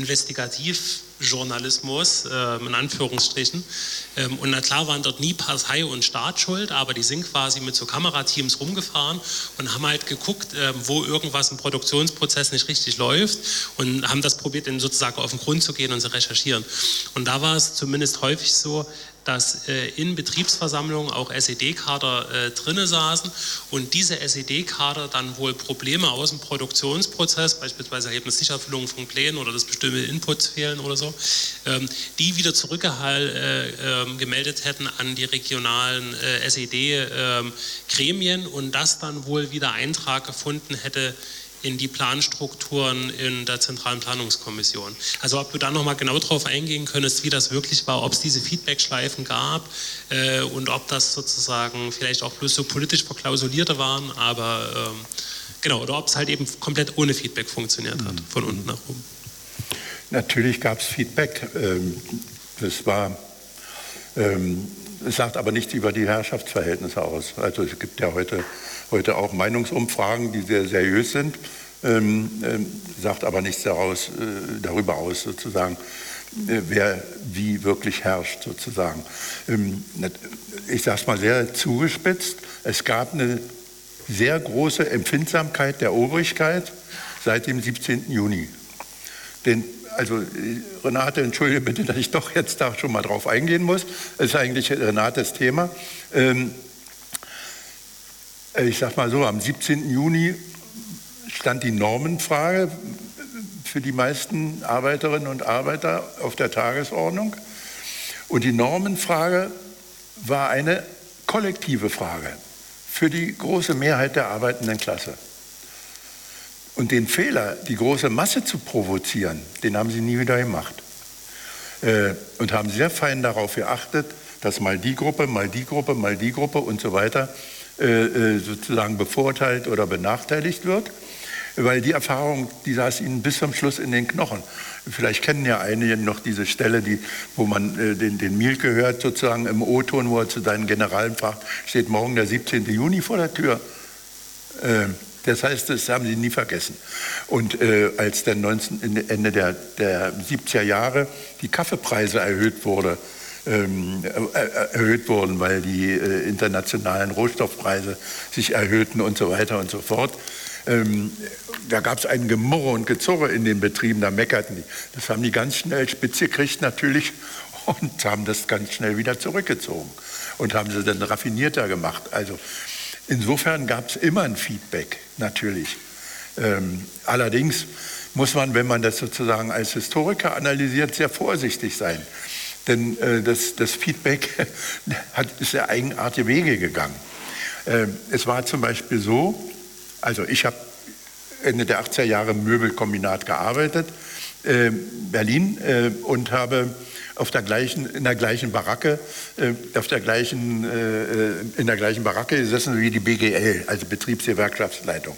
Investigativjournalismus, äh, in Anführungsstrichen. Ähm, und na klar waren dort nie Partei und Staat schuld, aber die sind quasi mit so Kamerateams rumgefahren und haben halt geguckt, äh, wo irgendwas im Produktionsprozess nicht richtig läuft und haben das probiert, ihnen sozusagen auf den Grund zu gehen und zu recherchieren. Und da war es zumindest häufig so, dass äh, in Betriebsversammlungen auch S E D-Kader äh, drinne saßen und diese S E D-Kader dann wohl Probleme aus dem Produktionsprozess, beispielsweise Ergebnissicherfüllung von Plänen oder dass bestimmte Inputs fehlen oder so, ähm, die wieder zurückgemeldet äh, äh, hätten an die regionalen äh, S E D-Gremien äh, und das dann wohl wieder Eintrag gefunden hätte in die Planstrukturen in der Zentralen Planungskommission. Also ob du da nochmal genau drauf eingehen könntest, wie das wirklich war, ob es diese Feedbackschleifen gab äh, und ob das sozusagen vielleicht auch bloß so politisch verklausulierte waren, aber ähm, genau, oder ob es halt eben komplett ohne Feedback funktioniert hat, von unten nach oben. Natürlich gab es Feedback. Das war, es sagt aber nichts über die Herrschaftsverhältnisse aus. Also es gibt ja heute heute auch Meinungsumfragen, die sehr seriös sind, ähm, ähm, sagt aber nichts daraus, äh, darüber aus, sozusagen, äh, wer wie wirklich herrscht, sozusagen. Ähm, ich sage es mal sehr zugespitzt, es gab eine sehr große Empfindsamkeit der Obrigkeit seit dem siebzehnten Juni. Den, also Renate, entschuldige bitte, dass ich doch jetzt da schon mal drauf eingehen muss, das ist eigentlich Renates Thema. Ähm, Ich sage mal so, am siebzehnten Juni stand die Normenfrage für die meisten Arbeiterinnen und Arbeiter auf der Tagesordnung. Und die Normenfrage war eine kollektive Frage für die große Mehrheit der arbeitenden Klasse. Und den Fehler, die große Masse zu provozieren, den haben sie nie wieder gemacht. Und haben sehr fein darauf geachtet, dass mal die Gruppe, mal die Gruppe, mal die Gruppe und so weiter sozusagen bevorteilt oder benachteiligt wird, weil die Erfahrung, die saß ihnen bis zum Schluss in den Knochen. Vielleicht kennen ja einige noch diese Stelle, die, wo man äh, den, den Mielke hört, sozusagen im O-Ton, wo er zu seinen Generalen fragt, steht morgen der siebzehnte Juni vor der Tür. Äh, das heißt, das haben sie nie vergessen. Und äh, als dann neunzehn, Ende der, der siebziger Jahre die Kaffeepreise erhöht wurde, erhöht wurden, weil die äh, internationalen Rohstoffpreise sich erhöhten und so weiter und so fort. Ähm, da gab es ein Gemurre und Gezurre in den Betrieben, da meckerten die. Das haben die ganz schnell spitz gekriegt natürlich und haben das ganz schnell wieder zurückgezogen und haben sie dann raffinierter gemacht. Also insofern gab es immer ein Feedback, natürlich. Ähm, allerdings muss man, wenn man das sozusagen als Historiker analysiert, sehr vorsichtig sein. Denn äh, das, das Feedback hat, ist sehr eigenartige Wege gegangen. Äh, es war zum Beispiel so, also ich habe Ende der achtziger Jahre im Möbelkombinat gearbeitet, äh, Berlin, äh, und habe auf der gleichen, in der gleichen Baracke, äh, auf der gleichen, äh, in der gleichen Baracke gesessen wie die B G L, also Betriebsgewerkschaftsleitung.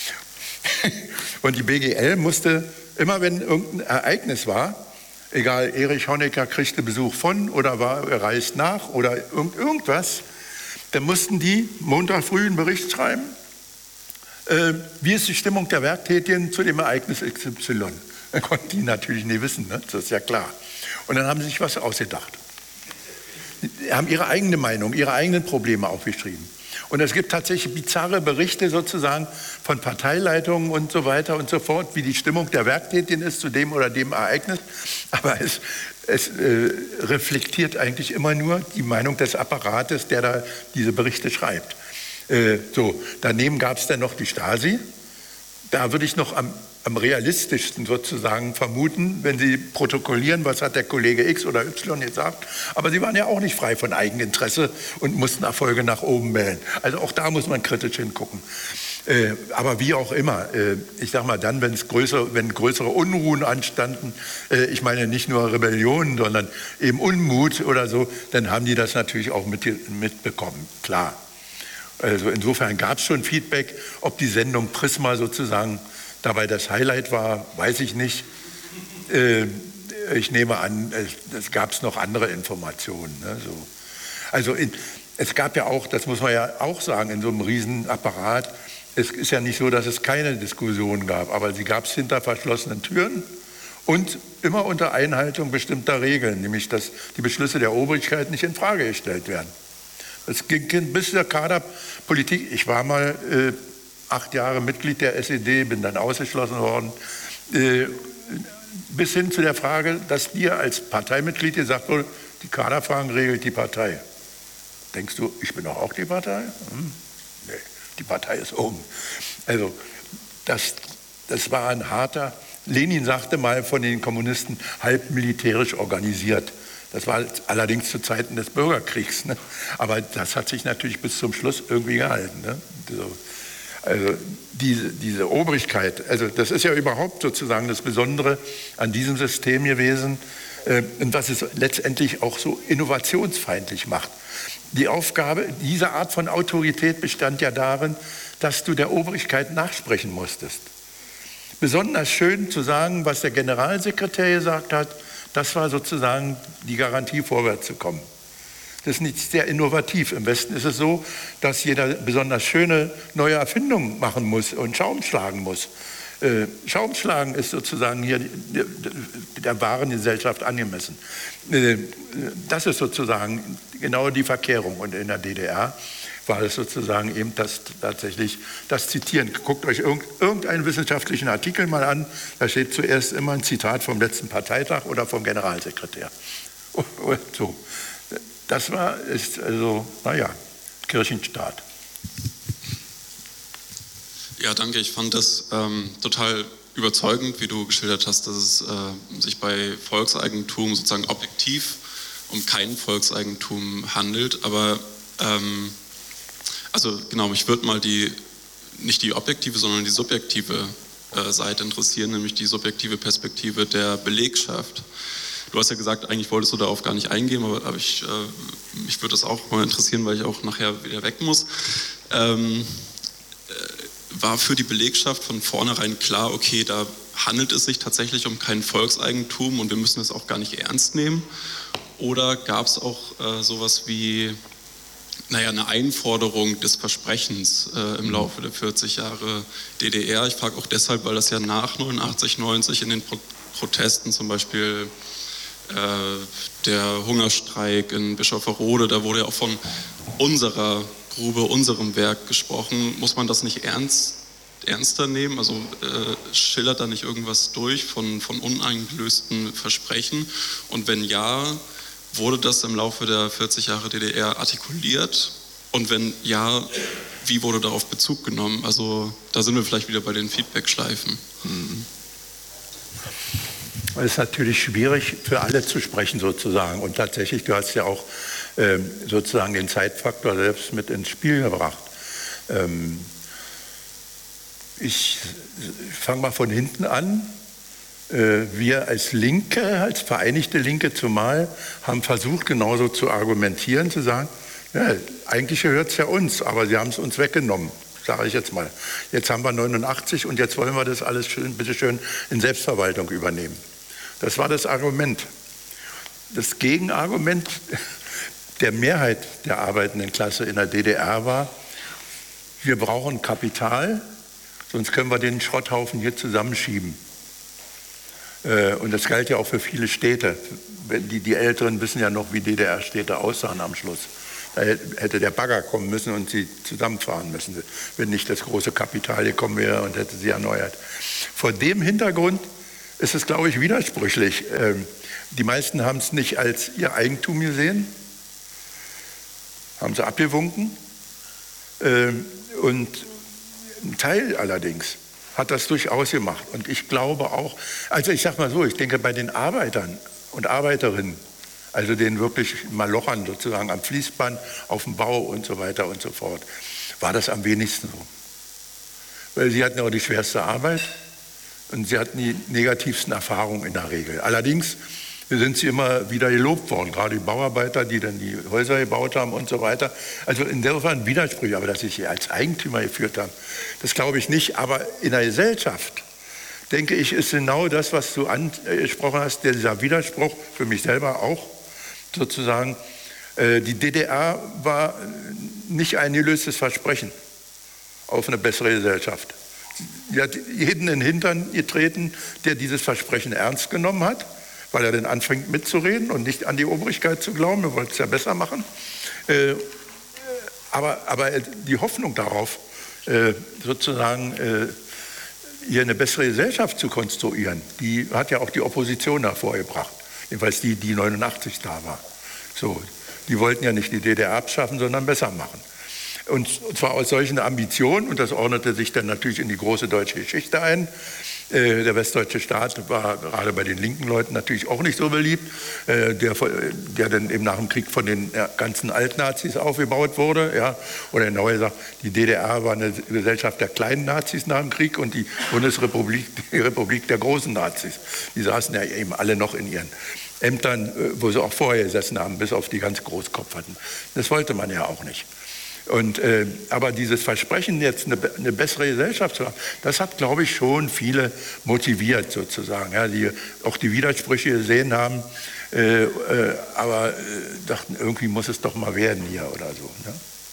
Und die B G L musste, immer wenn irgendein Ereignis war, egal, Erich Honecker kriegte Besuch von oder war reist nach oder irgend, irgendwas, Dann mussten die Montag früh einen Bericht schreiben, äh, wie ist die Stimmung der Werktätigen zu dem Ereignis X Y. Das konnten die natürlich nie wissen, ne? Das ist ja klar. Und dann haben sie sich was ausgedacht. Sie haben ihre eigene Meinung, ihre eigenen Probleme aufgeschrieben. Und es gibt tatsächlich bizarre Berichte sozusagen von Parteileitungen und so weiter und so fort, wie die Stimmung der Werktätigen ist zu dem oder dem Ereignis. Aber es, es äh, reflektiert eigentlich immer nur die Meinung des Apparates, der da diese Berichte schreibt. Äh, so, daneben gab es dann noch die Stasi. Da würde ich noch am, am realistischsten sozusagen vermuten, wenn Sie protokollieren, was hat der Kollege X oder Y gesagt. Aber Sie waren ja auch nicht frei von Eigeninteresse und mussten Erfolge nach oben wählen. Also auch da muss man kritisch hingucken. Äh, aber wie auch immer, äh, ich sage mal dann, wenn es größere, wenn größere Unruhen anstanden, äh, ich meine nicht nur Rebellionen, sondern eben Unmut oder so, dann haben die das natürlich auch mit, mitbekommen, klar. Also insofern gab es schon Feedback. Ob die Sendung Prisma sozusagen dabei das Highlight war, weiß ich nicht. Äh, ich nehme an, es, es gab noch andere Informationen. Ne, so. Also in, es gab ja auch, das muss man ja auch sagen, in so einem Riesenapparat, es ist ja nicht so, dass es keine Diskussion gab, aber sie gab es hinter verschlossenen Türen und immer unter Einhaltung bestimmter Regeln, nämlich dass die Beschlüsse der Obrigkeit nicht in Frage gestellt werden. Es ging bis zur Kaderpolitik. Ich war mal äh, acht Jahre Mitglied der S E D, bin dann ausgeschlossen worden, äh, bis hin zu der Frage, dass dir als Parteimitglied gesagt wurde, die Kaderfragen regelt die Partei. Denkst du, ich bin doch auch die Partei? Hm? Nee, die Partei ist oben. Also das, das war ein harter, Lenin sagte mal von den Kommunisten, halb militärisch organisiert. Das war allerdings zu Zeiten des Bürgerkriegs, ne? Aber das hat sich natürlich bis zum Schluss irgendwie gehalten. Ne? So, also diese, diese Obrigkeit, also das ist ja überhaupt sozusagen das Besondere an diesem System gewesen, äh, und was es letztendlich auch so innovationsfeindlich macht. Die Aufgabe, diese Art von Autorität bestand ja darin, dass du der Obrigkeit nachsprechen musstest. Besonders schön zu sagen, was der Generalsekretär gesagt hat, das war sozusagen die Garantie, vorwärts zu kommen. Das ist nicht sehr innovativ. Im Westen ist es so, dass jeder besonders schöne neue Erfindungen machen muss und Schaum schlagen muss. Äh, Schaum schlagen ist sozusagen hier der, der wahren Gesellschaft angemessen. Äh, das ist sozusagen genau die Verkehrung. Und in der D D R war es sozusagen eben das tatsächlich das Zitieren. Guckt euch irgendeinen wissenschaftlichen Artikel mal an, da steht zuerst immer ein Zitat vom letzten Parteitag oder vom Generalsekretär. Und so. Das war, ist also, naja, Kirchenstaat. Ja, danke. Ich fand das ähm, total überzeugend, wie du geschildert hast, dass es äh, sich bei Volkseigentum sozusagen objektiv um kein Volkseigentum handelt, aber ähm, also genau, mich würde mal die, nicht die objektive, sondern die subjektive äh, Seite interessieren, nämlich die subjektive Perspektive der Belegschaft. Du hast ja gesagt, eigentlich wolltest du darauf gar nicht eingehen, aber, aber ich, äh, mich würde das auch mal interessieren, weil ich auch nachher wieder weg muss. Ähm, äh, war für die Belegschaft von vornherein klar, okay, da handelt es sich tatsächlich um kein Volkseigentum und wir müssen es auch gar nicht ernst nehmen? Oder gab es auch äh, sowas wie naja, eine Einforderung des Versprechens äh, im Laufe der vierzig Jahre D D R. Ich frage auch deshalb, weil das ja nach neunundachtzig, neunzig in den Pro- Protesten, zum Beispiel äh, der Hungerstreik in Bischofferode, da wurde ja auch von unserer Grube, unserem Werk gesprochen. Muss man das nicht ernst, ernster nehmen? Also äh, schillert da nicht irgendwas durch von, von uneingelösten Versprechen? Und wenn ja, wurde das im Laufe der vierzig Jahre D D R artikuliert? Und wenn ja, wie wurde darauf Bezug genommen? Also da sind wir vielleicht wieder bei den Feedback-Schleifen. Mhm. Es ist natürlich schwierig für alle zu sprechen sozusagen. Und tatsächlich, du hast ja auch ähm, sozusagen den Zeitfaktor selbst mit ins Spiel gebracht. Ähm, ich fange mal von hinten an. Wir als Linke, als Vereinigte Linke zumal, haben versucht, genauso zu argumentieren, zu sagen, ja, eigentlich gehört es ja uns, aber sie haben es uns weggenommen, sage ich jetzt mal. Jetzt haben wir neunundachtzig und jetzt wollen wir das alles schön, bitteschön in Selbstverwaltung übernehmen. Das war das Argument. Das Gegenargument, der Mehrheit der arbeitenden Klasse in der D D R war, wir brauchen Kapital, sonst können wir den Schrotthaufen hier zusammenschieben. Und das galt ja auch für viele Städte. Die, die Älteren wissen ja noch, wie D D R-Städte aussahen am Schluss. Da hätte der Bagger kommen müssen und sie zusammenfahren müssen, wenn nicht das große Kapital gekommen wäre und hätte sie erneuert. Vor dem Hintergrund ist es, glaube ich, widersprüchlich. Die meisten haben es nicht als ihr Eigentum gesehen, haben sie abgewunken. Und ein Teil allerdings hat das durchaus gemacht. Und ich glaube auch, also ich sage mal so, ich denke bei den Arbeitern und Arbeiterinnen, also den wirklich Malochern sozusagen am Fließband, auf dem Bau und so weiter und so fort, war das am wenigsten so. Weil sie hatten auch die schwerste Arbeit und sie hatten die negativsten Erfahrungen in der Regel. Allerdings sind sie immer wieder gelobt worden, gerade die Bauarbeiter, die dann die Häuser gebaut haben und so weiter. Also insofern Widersprüche, aber dass sie sich als Eigentümer geführt haben, das glaube ich nicht. Aber in der Gesellschaft, denke ich, ist genau das, was du angesprochen hast, dieser Widerspruch, für mich selber auch sozusagen. Die D D R war nicht ein gelöstes Versprechen auf eine bessere Gesellschaft. Sie hat jeden in den Hintern getreten, der dieses Versprechen ernst genommen hat, weil er dann anfängt mitzureden und nicht an die Obrigkeit zu glauben, er wollte es ja besser machen. Äh, aber, aber die Hoffnung darauf, äh, sozusagen äh, hier eine bessere Gesellschaft zu konstruieren, die hat ja auch die Opposition hervorgebracht, jedenfalls die, die neunundachtzig da war. So, die wollten ja nicht die D D R abschaffen, sondern besser machen. Und zwar aus solchen Ambitionen, und das ordnete sich dann natürlich in die große deutsche Geschichte ein. Äh, der westdeutsche Staat war gerade bei den linken Leuten natürlich auch nicht so beliebt, äh, der, der dann eben nach dem Krieg von den ja, ganzen Altnazis aufgebaut wurde. Ja. Oder genauer gesagt, die D D R war eine Gesellschaft der kleinen Nazis nach dem Krieg und die Bundesrepublik die Republik der großen Nazis. Die saßen ja eben alle noch in ihren Ämtern, wo sie auch vorher gesessen haben, bis auf die ganz Großkopf hatten. Das wollte man ja auch nicht. Und, äh, aber dieses Versprechen, jetzt eine, eine bessere Gesellschaft zu haben, das hat, glaube ich, schon viele motiviert sozusagen, ja, die auch die Widersprüche gesehen haben, äh, äh, aber äh, dachten, irgendwie muss es doch mal werden hier oder so. Ne?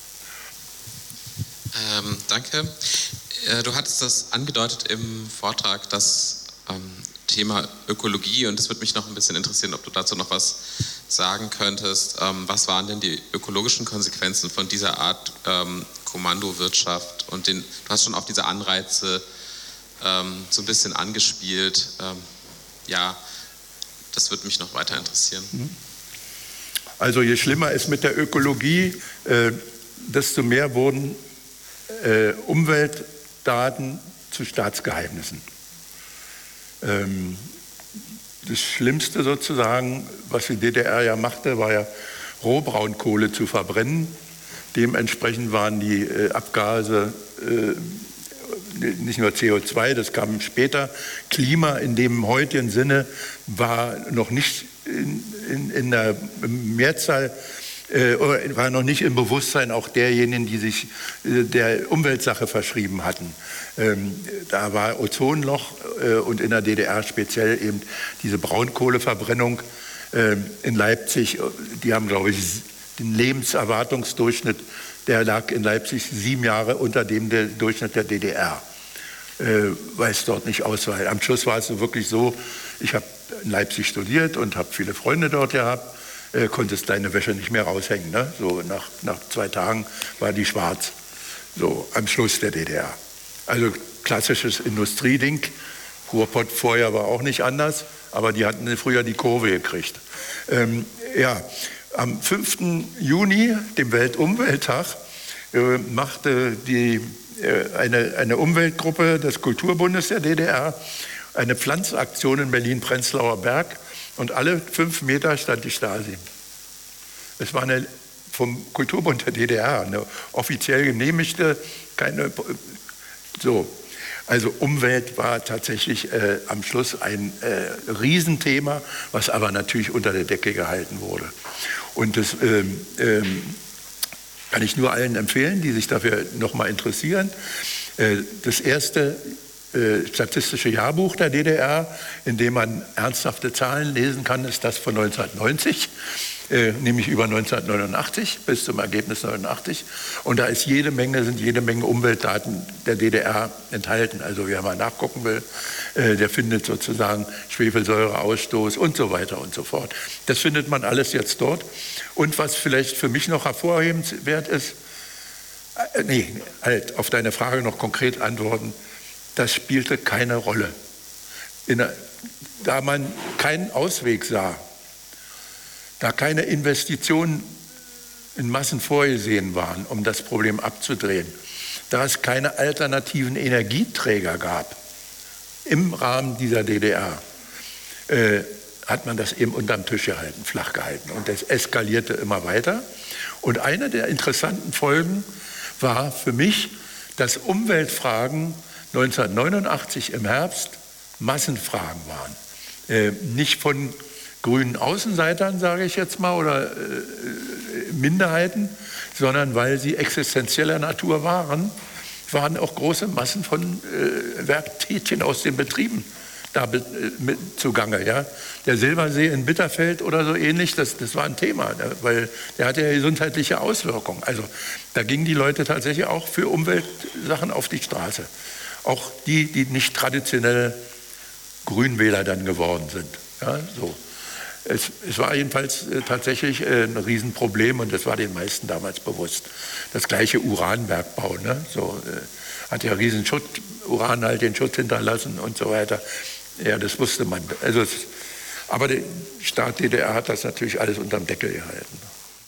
Ähm, danke. Äh, du hattest das angedeutet im Vortrag, das ähm, Thema Ökologie, und es würde mich noch ein bisschen interessieren, ob du dazu noch was sagen könntest. Ähm, was waren denn die ökologischen Konsequenzen von dieser Art ähm, Kommandowirtschaft? Und den, du hast schon auf diese Anreize ähm, so ein bisschen angespielt. Ähm, ja, das würde mich noch weiter interessieren. Also je schlimmer es mit der Ökologie, äh, desto mehr wurden äh, Umweltdaten zu Staatsgeheimnissen. Ähm, Das Schlimmste sozusagen, was die D D R ja machte, war ja Rohbraunkohle zu verbrennen. Dementsprechend waren die äh, Abgase äh, nicht nur C O zwei, das kam später. Klima in dem heutigen Sinne war noch nicht in, in, in der Mehrzahl, äh, war noch nicht im Bewusstsein auch derjenigen, die sich äh, der Umweltsache verschrieben hatten. Ähm, da war Ozonloch äh, und in der D D R speziell eben diese Braunkohleverbrennung äh, in Leipzig. Die haben, glaube ich, den Lebenserwartungsdurchschnitt, der lag in Leipzig sieben Jahre unter dem der Durchschnitt der D D R, äh, weil es dort nicht ausreicht. Am Schluss war es so wirklich so, ich habe in Leipzig studiert und habe viele Freunde dort gehabt, äh, konntest deine Wäsche nicht mehr raushängen. Ne? So nach, nach zwei Tagen war die schwarz, so am Schluss der D D R. Also klassisches Industrieding. Ruhrpott vorher war auch nicht anders, aber die hatten früher die Kurve gekriegt. Ähm, ja, am fünften Juni, dem Weltumwelttag, äh, machte die, äh, eine, eine Umweltgruppe des Kulturbundes der D D R eine Pflanzaktion in Berlin-Prenzlauer Berg und alle fünf Meter stand die Stasi. Es war eine vom Kulturbund der D D R, eine offiziell genehmigte, keine... So, also Umwelt war tatsächlich äh, am Schluss ein äh, Riesenthema, was aber natürlich unter der Decke gehalten wurde. Und das ähm, ähm, kann ich nur allen empfehlen, die sich dafür nochmal interessieren. Äh, das erste äh, statistische Jahrbuch der D D R, in dem man ernsthafte Zahlen lesen kann, ist das von neunzehnhundertneunzig. äh, nämlich über neunzehnhundertneunundachtzig bis zum Ergebnis neunundachtzig. Und da ist jede Menge, sind jede Menge Umweltdaten der D D R enthalten. Also wer mal nachgucken will, äh, der findet sozusagen Schwefelsäureausstoß und so weiter und so fort. Das findet man alles jetzt dort. Und was vielleicht für mich noch hervorhebenswert ist, äh, nee, halt, auf deine Frage noch konkret antworten, das spielte keine Rolle. In der, da man keinen Ausweg sah, da keine Investitionen in Massen vorgesehen waren, um das Problem abzudrehen, da es keine alternativen Energieträger gab im Rahmen dieser D D R, äh, hat man das eben unterm Tisch gehalten, flach gehalten. Und das eskalierte immer weiter. Und eine der interessanten Folgen war für mich, dass Umweltfragen neunzehnhundertneunundachtzig im Herbst Massenfragen waren. Äh, nicht von grünen Außenseitern, sage ich jetzt mal, oder äh, Minderheiten, sondern weil sie existenzieller Natur waren, waren auch große Massen von äh, Werktätchen aus den Betrieben da be, äh, mit zugange. Ja? Der Silbersee in Bitterfeld oder so ähnlich, das, das war ein Thema, ne? Weil der hatte ja gesundheitliche Auswirkungen. Also da gingen die Leute tatsächlich auch für Umweltsachen auf die Straße. Auch die, die nicht traditionell Grünwähler dann geworden sind. Ja, so. es, es war jedenfalls äh, tatsächlich äh, ein Riesenproblem und das war den meisten damals bewusst. Das gleiche Uranbergbau, ne? So, äh, hat ja riesen Schutt, Uran halt den Schutt hinterlassen und so weiter. Ja, das wusste man. Also es, aber der Staat D D R hat das natürlich alles unterm Deckel gehalten.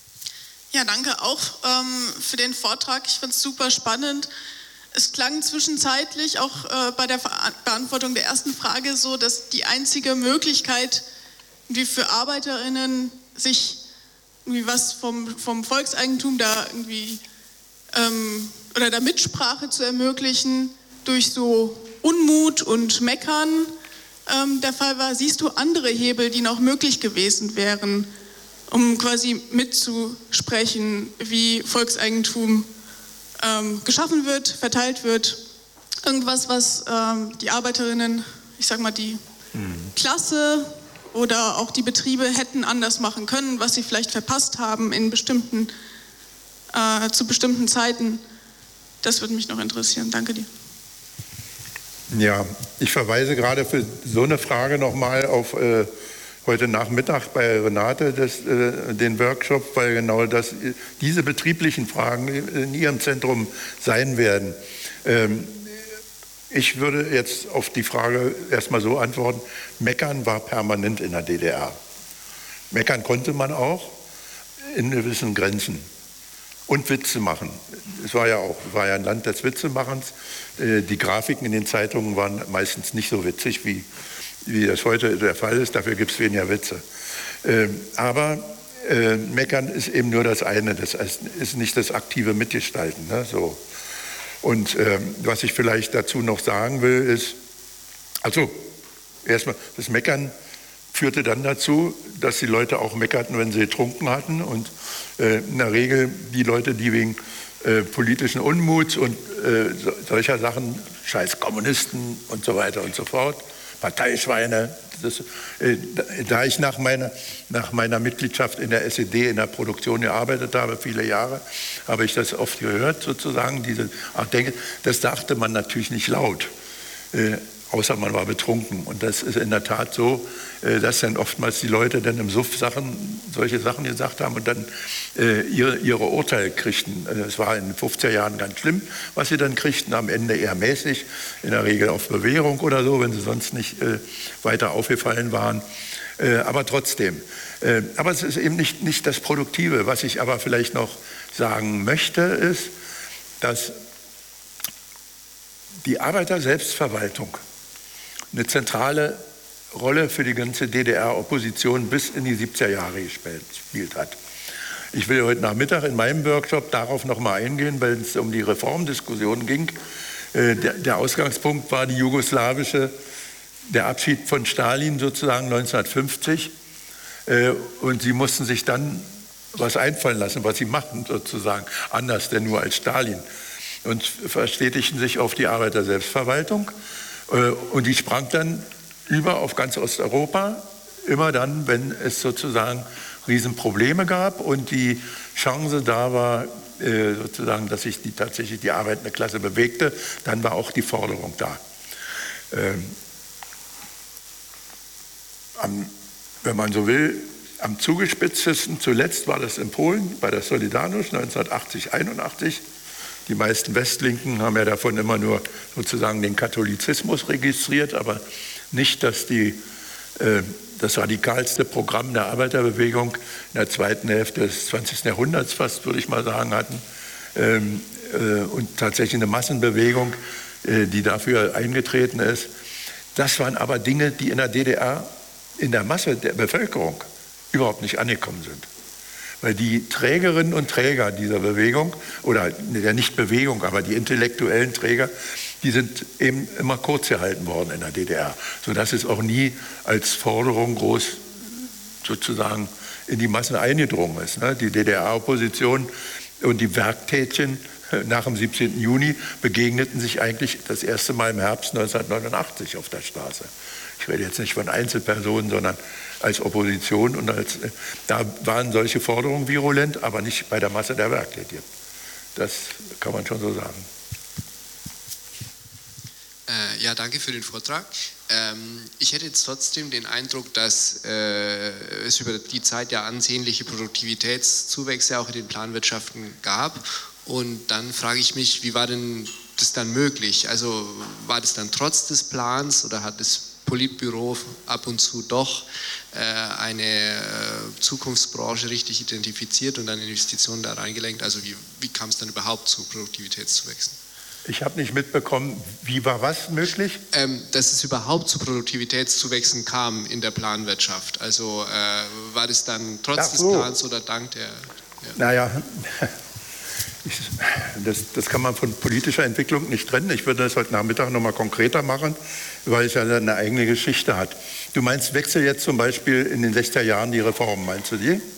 Ja, danke auch ähm, für den Vortrag. Ich finde es super spannend. Es klang zwischenzeitlich auch äh, bei der Beantwortung der ersten Frage so, dass die einzige Möglichkeit, wie für ArbeiterInnen sich irgendwie was vom, vom Volkseigentum da irgendwie ähm, oder da Mitsprache zu ermöglichen, durch so Unmut und Meckern ähm, der Fall war. Siehst du andere Hebel, die noch möglich gewesen wären, um quasi mitzusprechen, wie Volkseigentum ähm, geschaffen wird, verteilt wird? Irgendwas, was ähm, die Arbeiterinnen, ich sag mal die mhm. Klasse oder auch die Betriebe hätten anders machen können, was sie vielleicht verpasst haben in bestimmten, äh, zu bestimmten Zeiten. Das würde mich noch interessieren. Danke dir. Ja, ich verweise gerade für so eine Frage nochmal auf äh, heute Nachmittag bei Renate das, äh, den Workshop, weil genau das, diese betrieblichen Fragen in ihrem Zentrum sein werden. Ähm, ich würde jetzt auf die Frage erstmal so antworten, Meckern war permanent in der D D R. Meckern konnte man auch in gewissen Grenzen. Und Witze machen. Es war ja auch war ja ein Land des Witzemachens. Die Grafiken in den Zeitungen waren meistens nicht so witzig, wie, wie das heute der Fall ist. Dafür gibt es weniger Witze. Aber äh, Meckern ist eben nur das eine. Das ist nicht das aktive Mitgestalten. Ne? So. Und äh, was ich vielleicht dazu noch sagen will, ist, also erstmal das Meckern führte dann dazu, dass die Leute auch meckerten, wenn sie getrunken hatten. Und äh, in der Regel die Leute, die wegen äh, politischen Unmuts und äh, so, solcher Sachen, scheiß Kommunisten und so weiter und so fort, Parteischweine, das, äh, da ich nach meiner, nach meiner Mitgliedschaft in der S E D in der Produktion gearbeitet habe, viele Jahre, habe ich das oft gehört, sozusagen, diese Art Denke. Das dachte man natürlich nicht laut. Äh, außer man war betrunken. Und das ist in der Tat so, dass dann oftmals die Leute dann im Suff Sachen, solche Sachen gesagt haben und dann äh, ihre, ihre Urteile kriegten. Es war in den fünfziger Jahren ganz schlimm, was sie dann kriegten, am Ende eher mäßig, in der Regel auf Bewährung oder so, wenn sie sonst nicht äh, weiter aufgefallen waren. Äh, aber trotzdem. Äh, aber es ist eben nicht, nicht das Produktive. Was ich aber vielleicht noch sagen möchte, ist, dass die Arbeiter-Selbstverwaltung eine zentrale Rolle für die ganze D D R-Opposition bis in die siebziger Jahre gespielt hat. Ich will heute Nachmittag in meinem Workshop darauf noch mal eingehen, weil es um die Reformdiskussion ging. Der, der Ausgangspunkt war die jugoslawische, der Abschied von Stalin sozusagen neunzehnhundertfünfzig. Und sie mussten sich dann was einfallen lassen, was sie machen sozusagen, anders denn nur als Stalin. Und verstetigten sich auf die Arbeiter-Selbstverwaltung. Und die sprang dann über auf ganz Osteuropa, immer dann, wenn es sozusagen Riesenprobleme gab und die Chance da war, äh, sozusagen, dass sich die, tatsächlich die arbeitende Klasse bewegte, dann war auch die Forderung da. Ähm, am, wenn man so will, am zugespitztesten zuletzt war das in Polen bei der Solidarność neunzehnhundertachtzig, einundachtzig. Die meisten Westlinken haben ja davon immer nur sozusagen den Katholizismus registriert, aber nicht, dass die, äh, das radikalste Programm der Arbeiterbewegung in der zweiten Hälfte des zwanzigsten Jahrhunderts fast, würde ich mal sagen, hatten. Ähm, äh, und tatsächlich eine Massenbewegung, äh, die dafür eingetreten ist. Das waren aber Dinge, die in der D D R in der Masse der Bevölkerung überhaupt nicht angekommen sind. Weil die Trägerinnen und Träger dieser Bewegung, oder der Nicht-Bewegung, aber die intellektuellen Träger, die sind eben immer kurz gehalten worden in der D D R, sodass es auch nie als Forderung groß sozusagen in die Massen eingedrungen ist. Die D D R-Opposition und die Werktätchen nach dem siebzehnten Juni begegneten sich eigentlich das erste Mal im Herbst neunzehnhundertneunundachtzig auf der Straße. Ich rede jetzt nicht von Einzelpersonen, sondern als Opposition. Und als, da waren solche Forderungen virulent, aber nicht bei der Masse der Werktätigen. Das kann man schon so sagen. Äh, ja, danke für den Vortrag. Ähm, ich hätte jetzt trotzdem den Eindruck, dass äh, es über die Zeit ja ansehnliche Produktivitätszuwächse auch in den Planwirtschaften gab. Und dann frage ich mich, wie war denn das dann möglich? Also war das dann trotz des Plans oder hat das Politbüro ab und zu doch äh, eine äh, Zukunftsbranche richtig identifiziert und dann Investitionen da reingelenkt? Also wie, wie kam es dann überhaupt zu Produktivitätszuwächsen? Ich habe nicht mitbekommen, wie war was möglich? Ähm, dass es überhaupt zu Produktivitätszuwächsen kam in der Planwirtschaft. Also äh, war das dann trotz Ach des so. Plans oder dank der... Ja. Naja, ich, das, das kann man von politischer Entwicklung nicht trennen. Ich würde das heute Nachmittag noch mal konkreter machen, weil es ja eine eigene Geschichte hat. Du meinst, Wechsel jetzt zum Beispiel in den sechziger Jahren die Reformen, meinst du die? Ja, nein,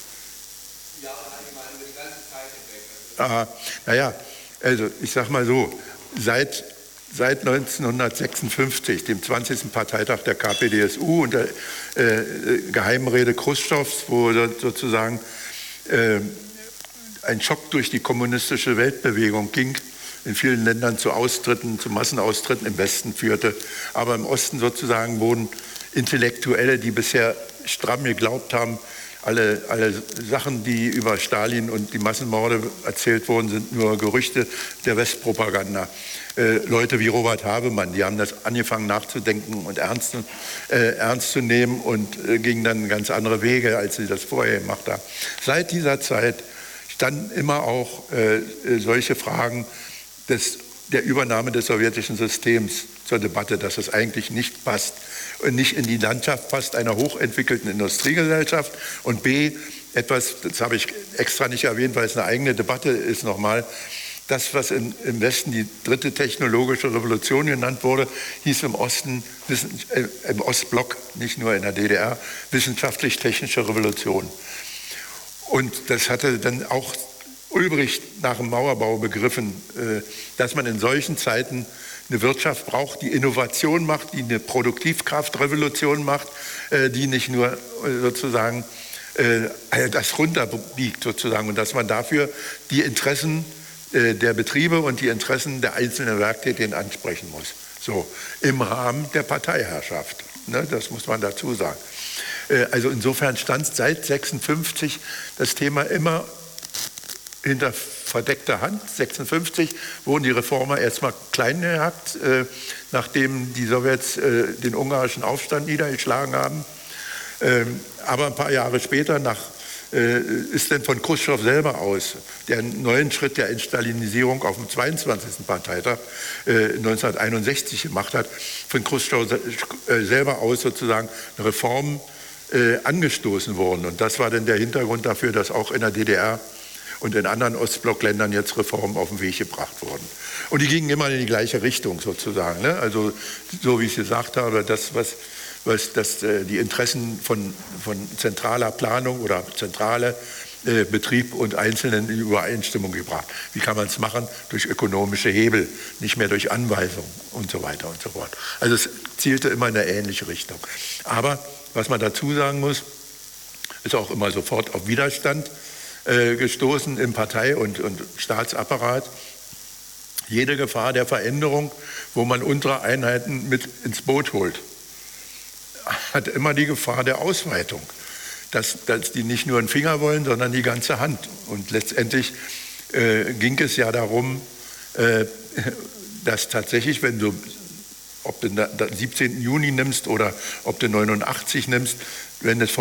ich meine über die ganze Zeit hinweg. Aha, naja, also ich sag mal so, seit, seit neunzehnhundertsechsundfünfzig, dem zwanzigsten Parteitag der K P D S U und der äh, Geheimrede Chruschtschows, wo sozusagen äh, ein Schock durch die kommunistische Weltbewegung ging, in vielen Ländern zu Austritten, zu Massenaustritten im Westen führte. Aber im Osten sozusagen wurden Intellektuelle, die bisher stramm geglaubt haben, alle, alle Sachen, die über Stalin und die Massenmorde erzählt worden sind, nur Gerüchte der Westpropaganda. Äh, Leute wie Robert Habemann, die haben das angefangen nachzudenken und ernst, äh, ernst zu nehmen und äh, gingen dann ganz andere Wege, als sie das vorher gemacht haben. Seit dieser Zeit standen immer auch äh, solche Fragen des, der Übernahme des sowjetischen Systems zur Debatte, dass es eigentlich nicht passt und nicht in die Landschaft passt einer hochentwickelten Industriegesellschaft und B, etwas, das habe ich extra nicht erwähnt, weil es eine eigene Debatte ist nochmal, das, was in, im Westen die dritte technologische Revolution genannt wurde, hieß im Osten, äh, im Ostblock, nicht nur in der D D R, wissenschaftlich-technische Revolution. Und das hatte dann auch Ulbricht nach dem Mauerbau begriffen, dass man in solchen Zeiten eine Wirtschaft braucht, die Innovation macht, die eine Produktivkraftrevolution macht, die nicht nur sozusagen das runterbiegt sozusagen und dass man dafür die Interessen der Betriebe und die Interessen der einzelnen Werktätigen ansprechen muss. So, im Rahmen der Parteiherrschaft. Ne, das muss man dazu sagen. Also insofern stand seit sechsundfünfzig das Thema immer hinter verdeckter Hand. sechsundfünfzig wurden die Reformer erstmal klein gehackt, äh, nachdem die Sowjets äh, den ungarischen Aufstand niedergeschlagen haben. Ähm, aber ein paar Jahre später nach, äh, ist dann von Chruschtschow selber aus der neuen Schritt der Entstalinisierung auf dem zweiundzwanzigsten Parteitag äh, neunzehnhunderteinundsechzig gemacht hat, von Chruschtschow äh, selber aus sozusagen eine Reform äh, angestoßen worden. Und das war dann der Hintergrund dafür, dass auch in der D D R und in anderen Ostblockländern jetzt Reformen auf den Weg gebracht wurden. Und die gingen immer in die gleiche Richtung sozusagen. Ne? Also so wie ich gesagt habe, das, was, was das, äh, die Interessen von, von zentraler Planung oder zentrale äh, Betrieb und Einzelnen in Übereinstimmung gebracht. Wie kann man es machen? Durch ökonomische Hebel, nicht mehr durch Anweisungen und so weiter und so fort. Also es zielte immer in eine ähnliche Richtung. Aber was man dazu sagen muss, ist auch immer sofort auf Widerstand äh, gestoßen im Partei- und, und Staatsapparat. Jede Gefahr der Veränderung, wo man unsere Einheiten mit ins Boot holt, hat immer die Gefahr der Ausweitung, dass, dass die nicht nur einen Finger wollen, sondern die ganze Hand. Und letztendlich äh, ging es ja darum, äh, dass tatsächlich, wenn du, ob du den siebzehnten Juni nimmst oder ob du neunundachtzig nimmst, wenn es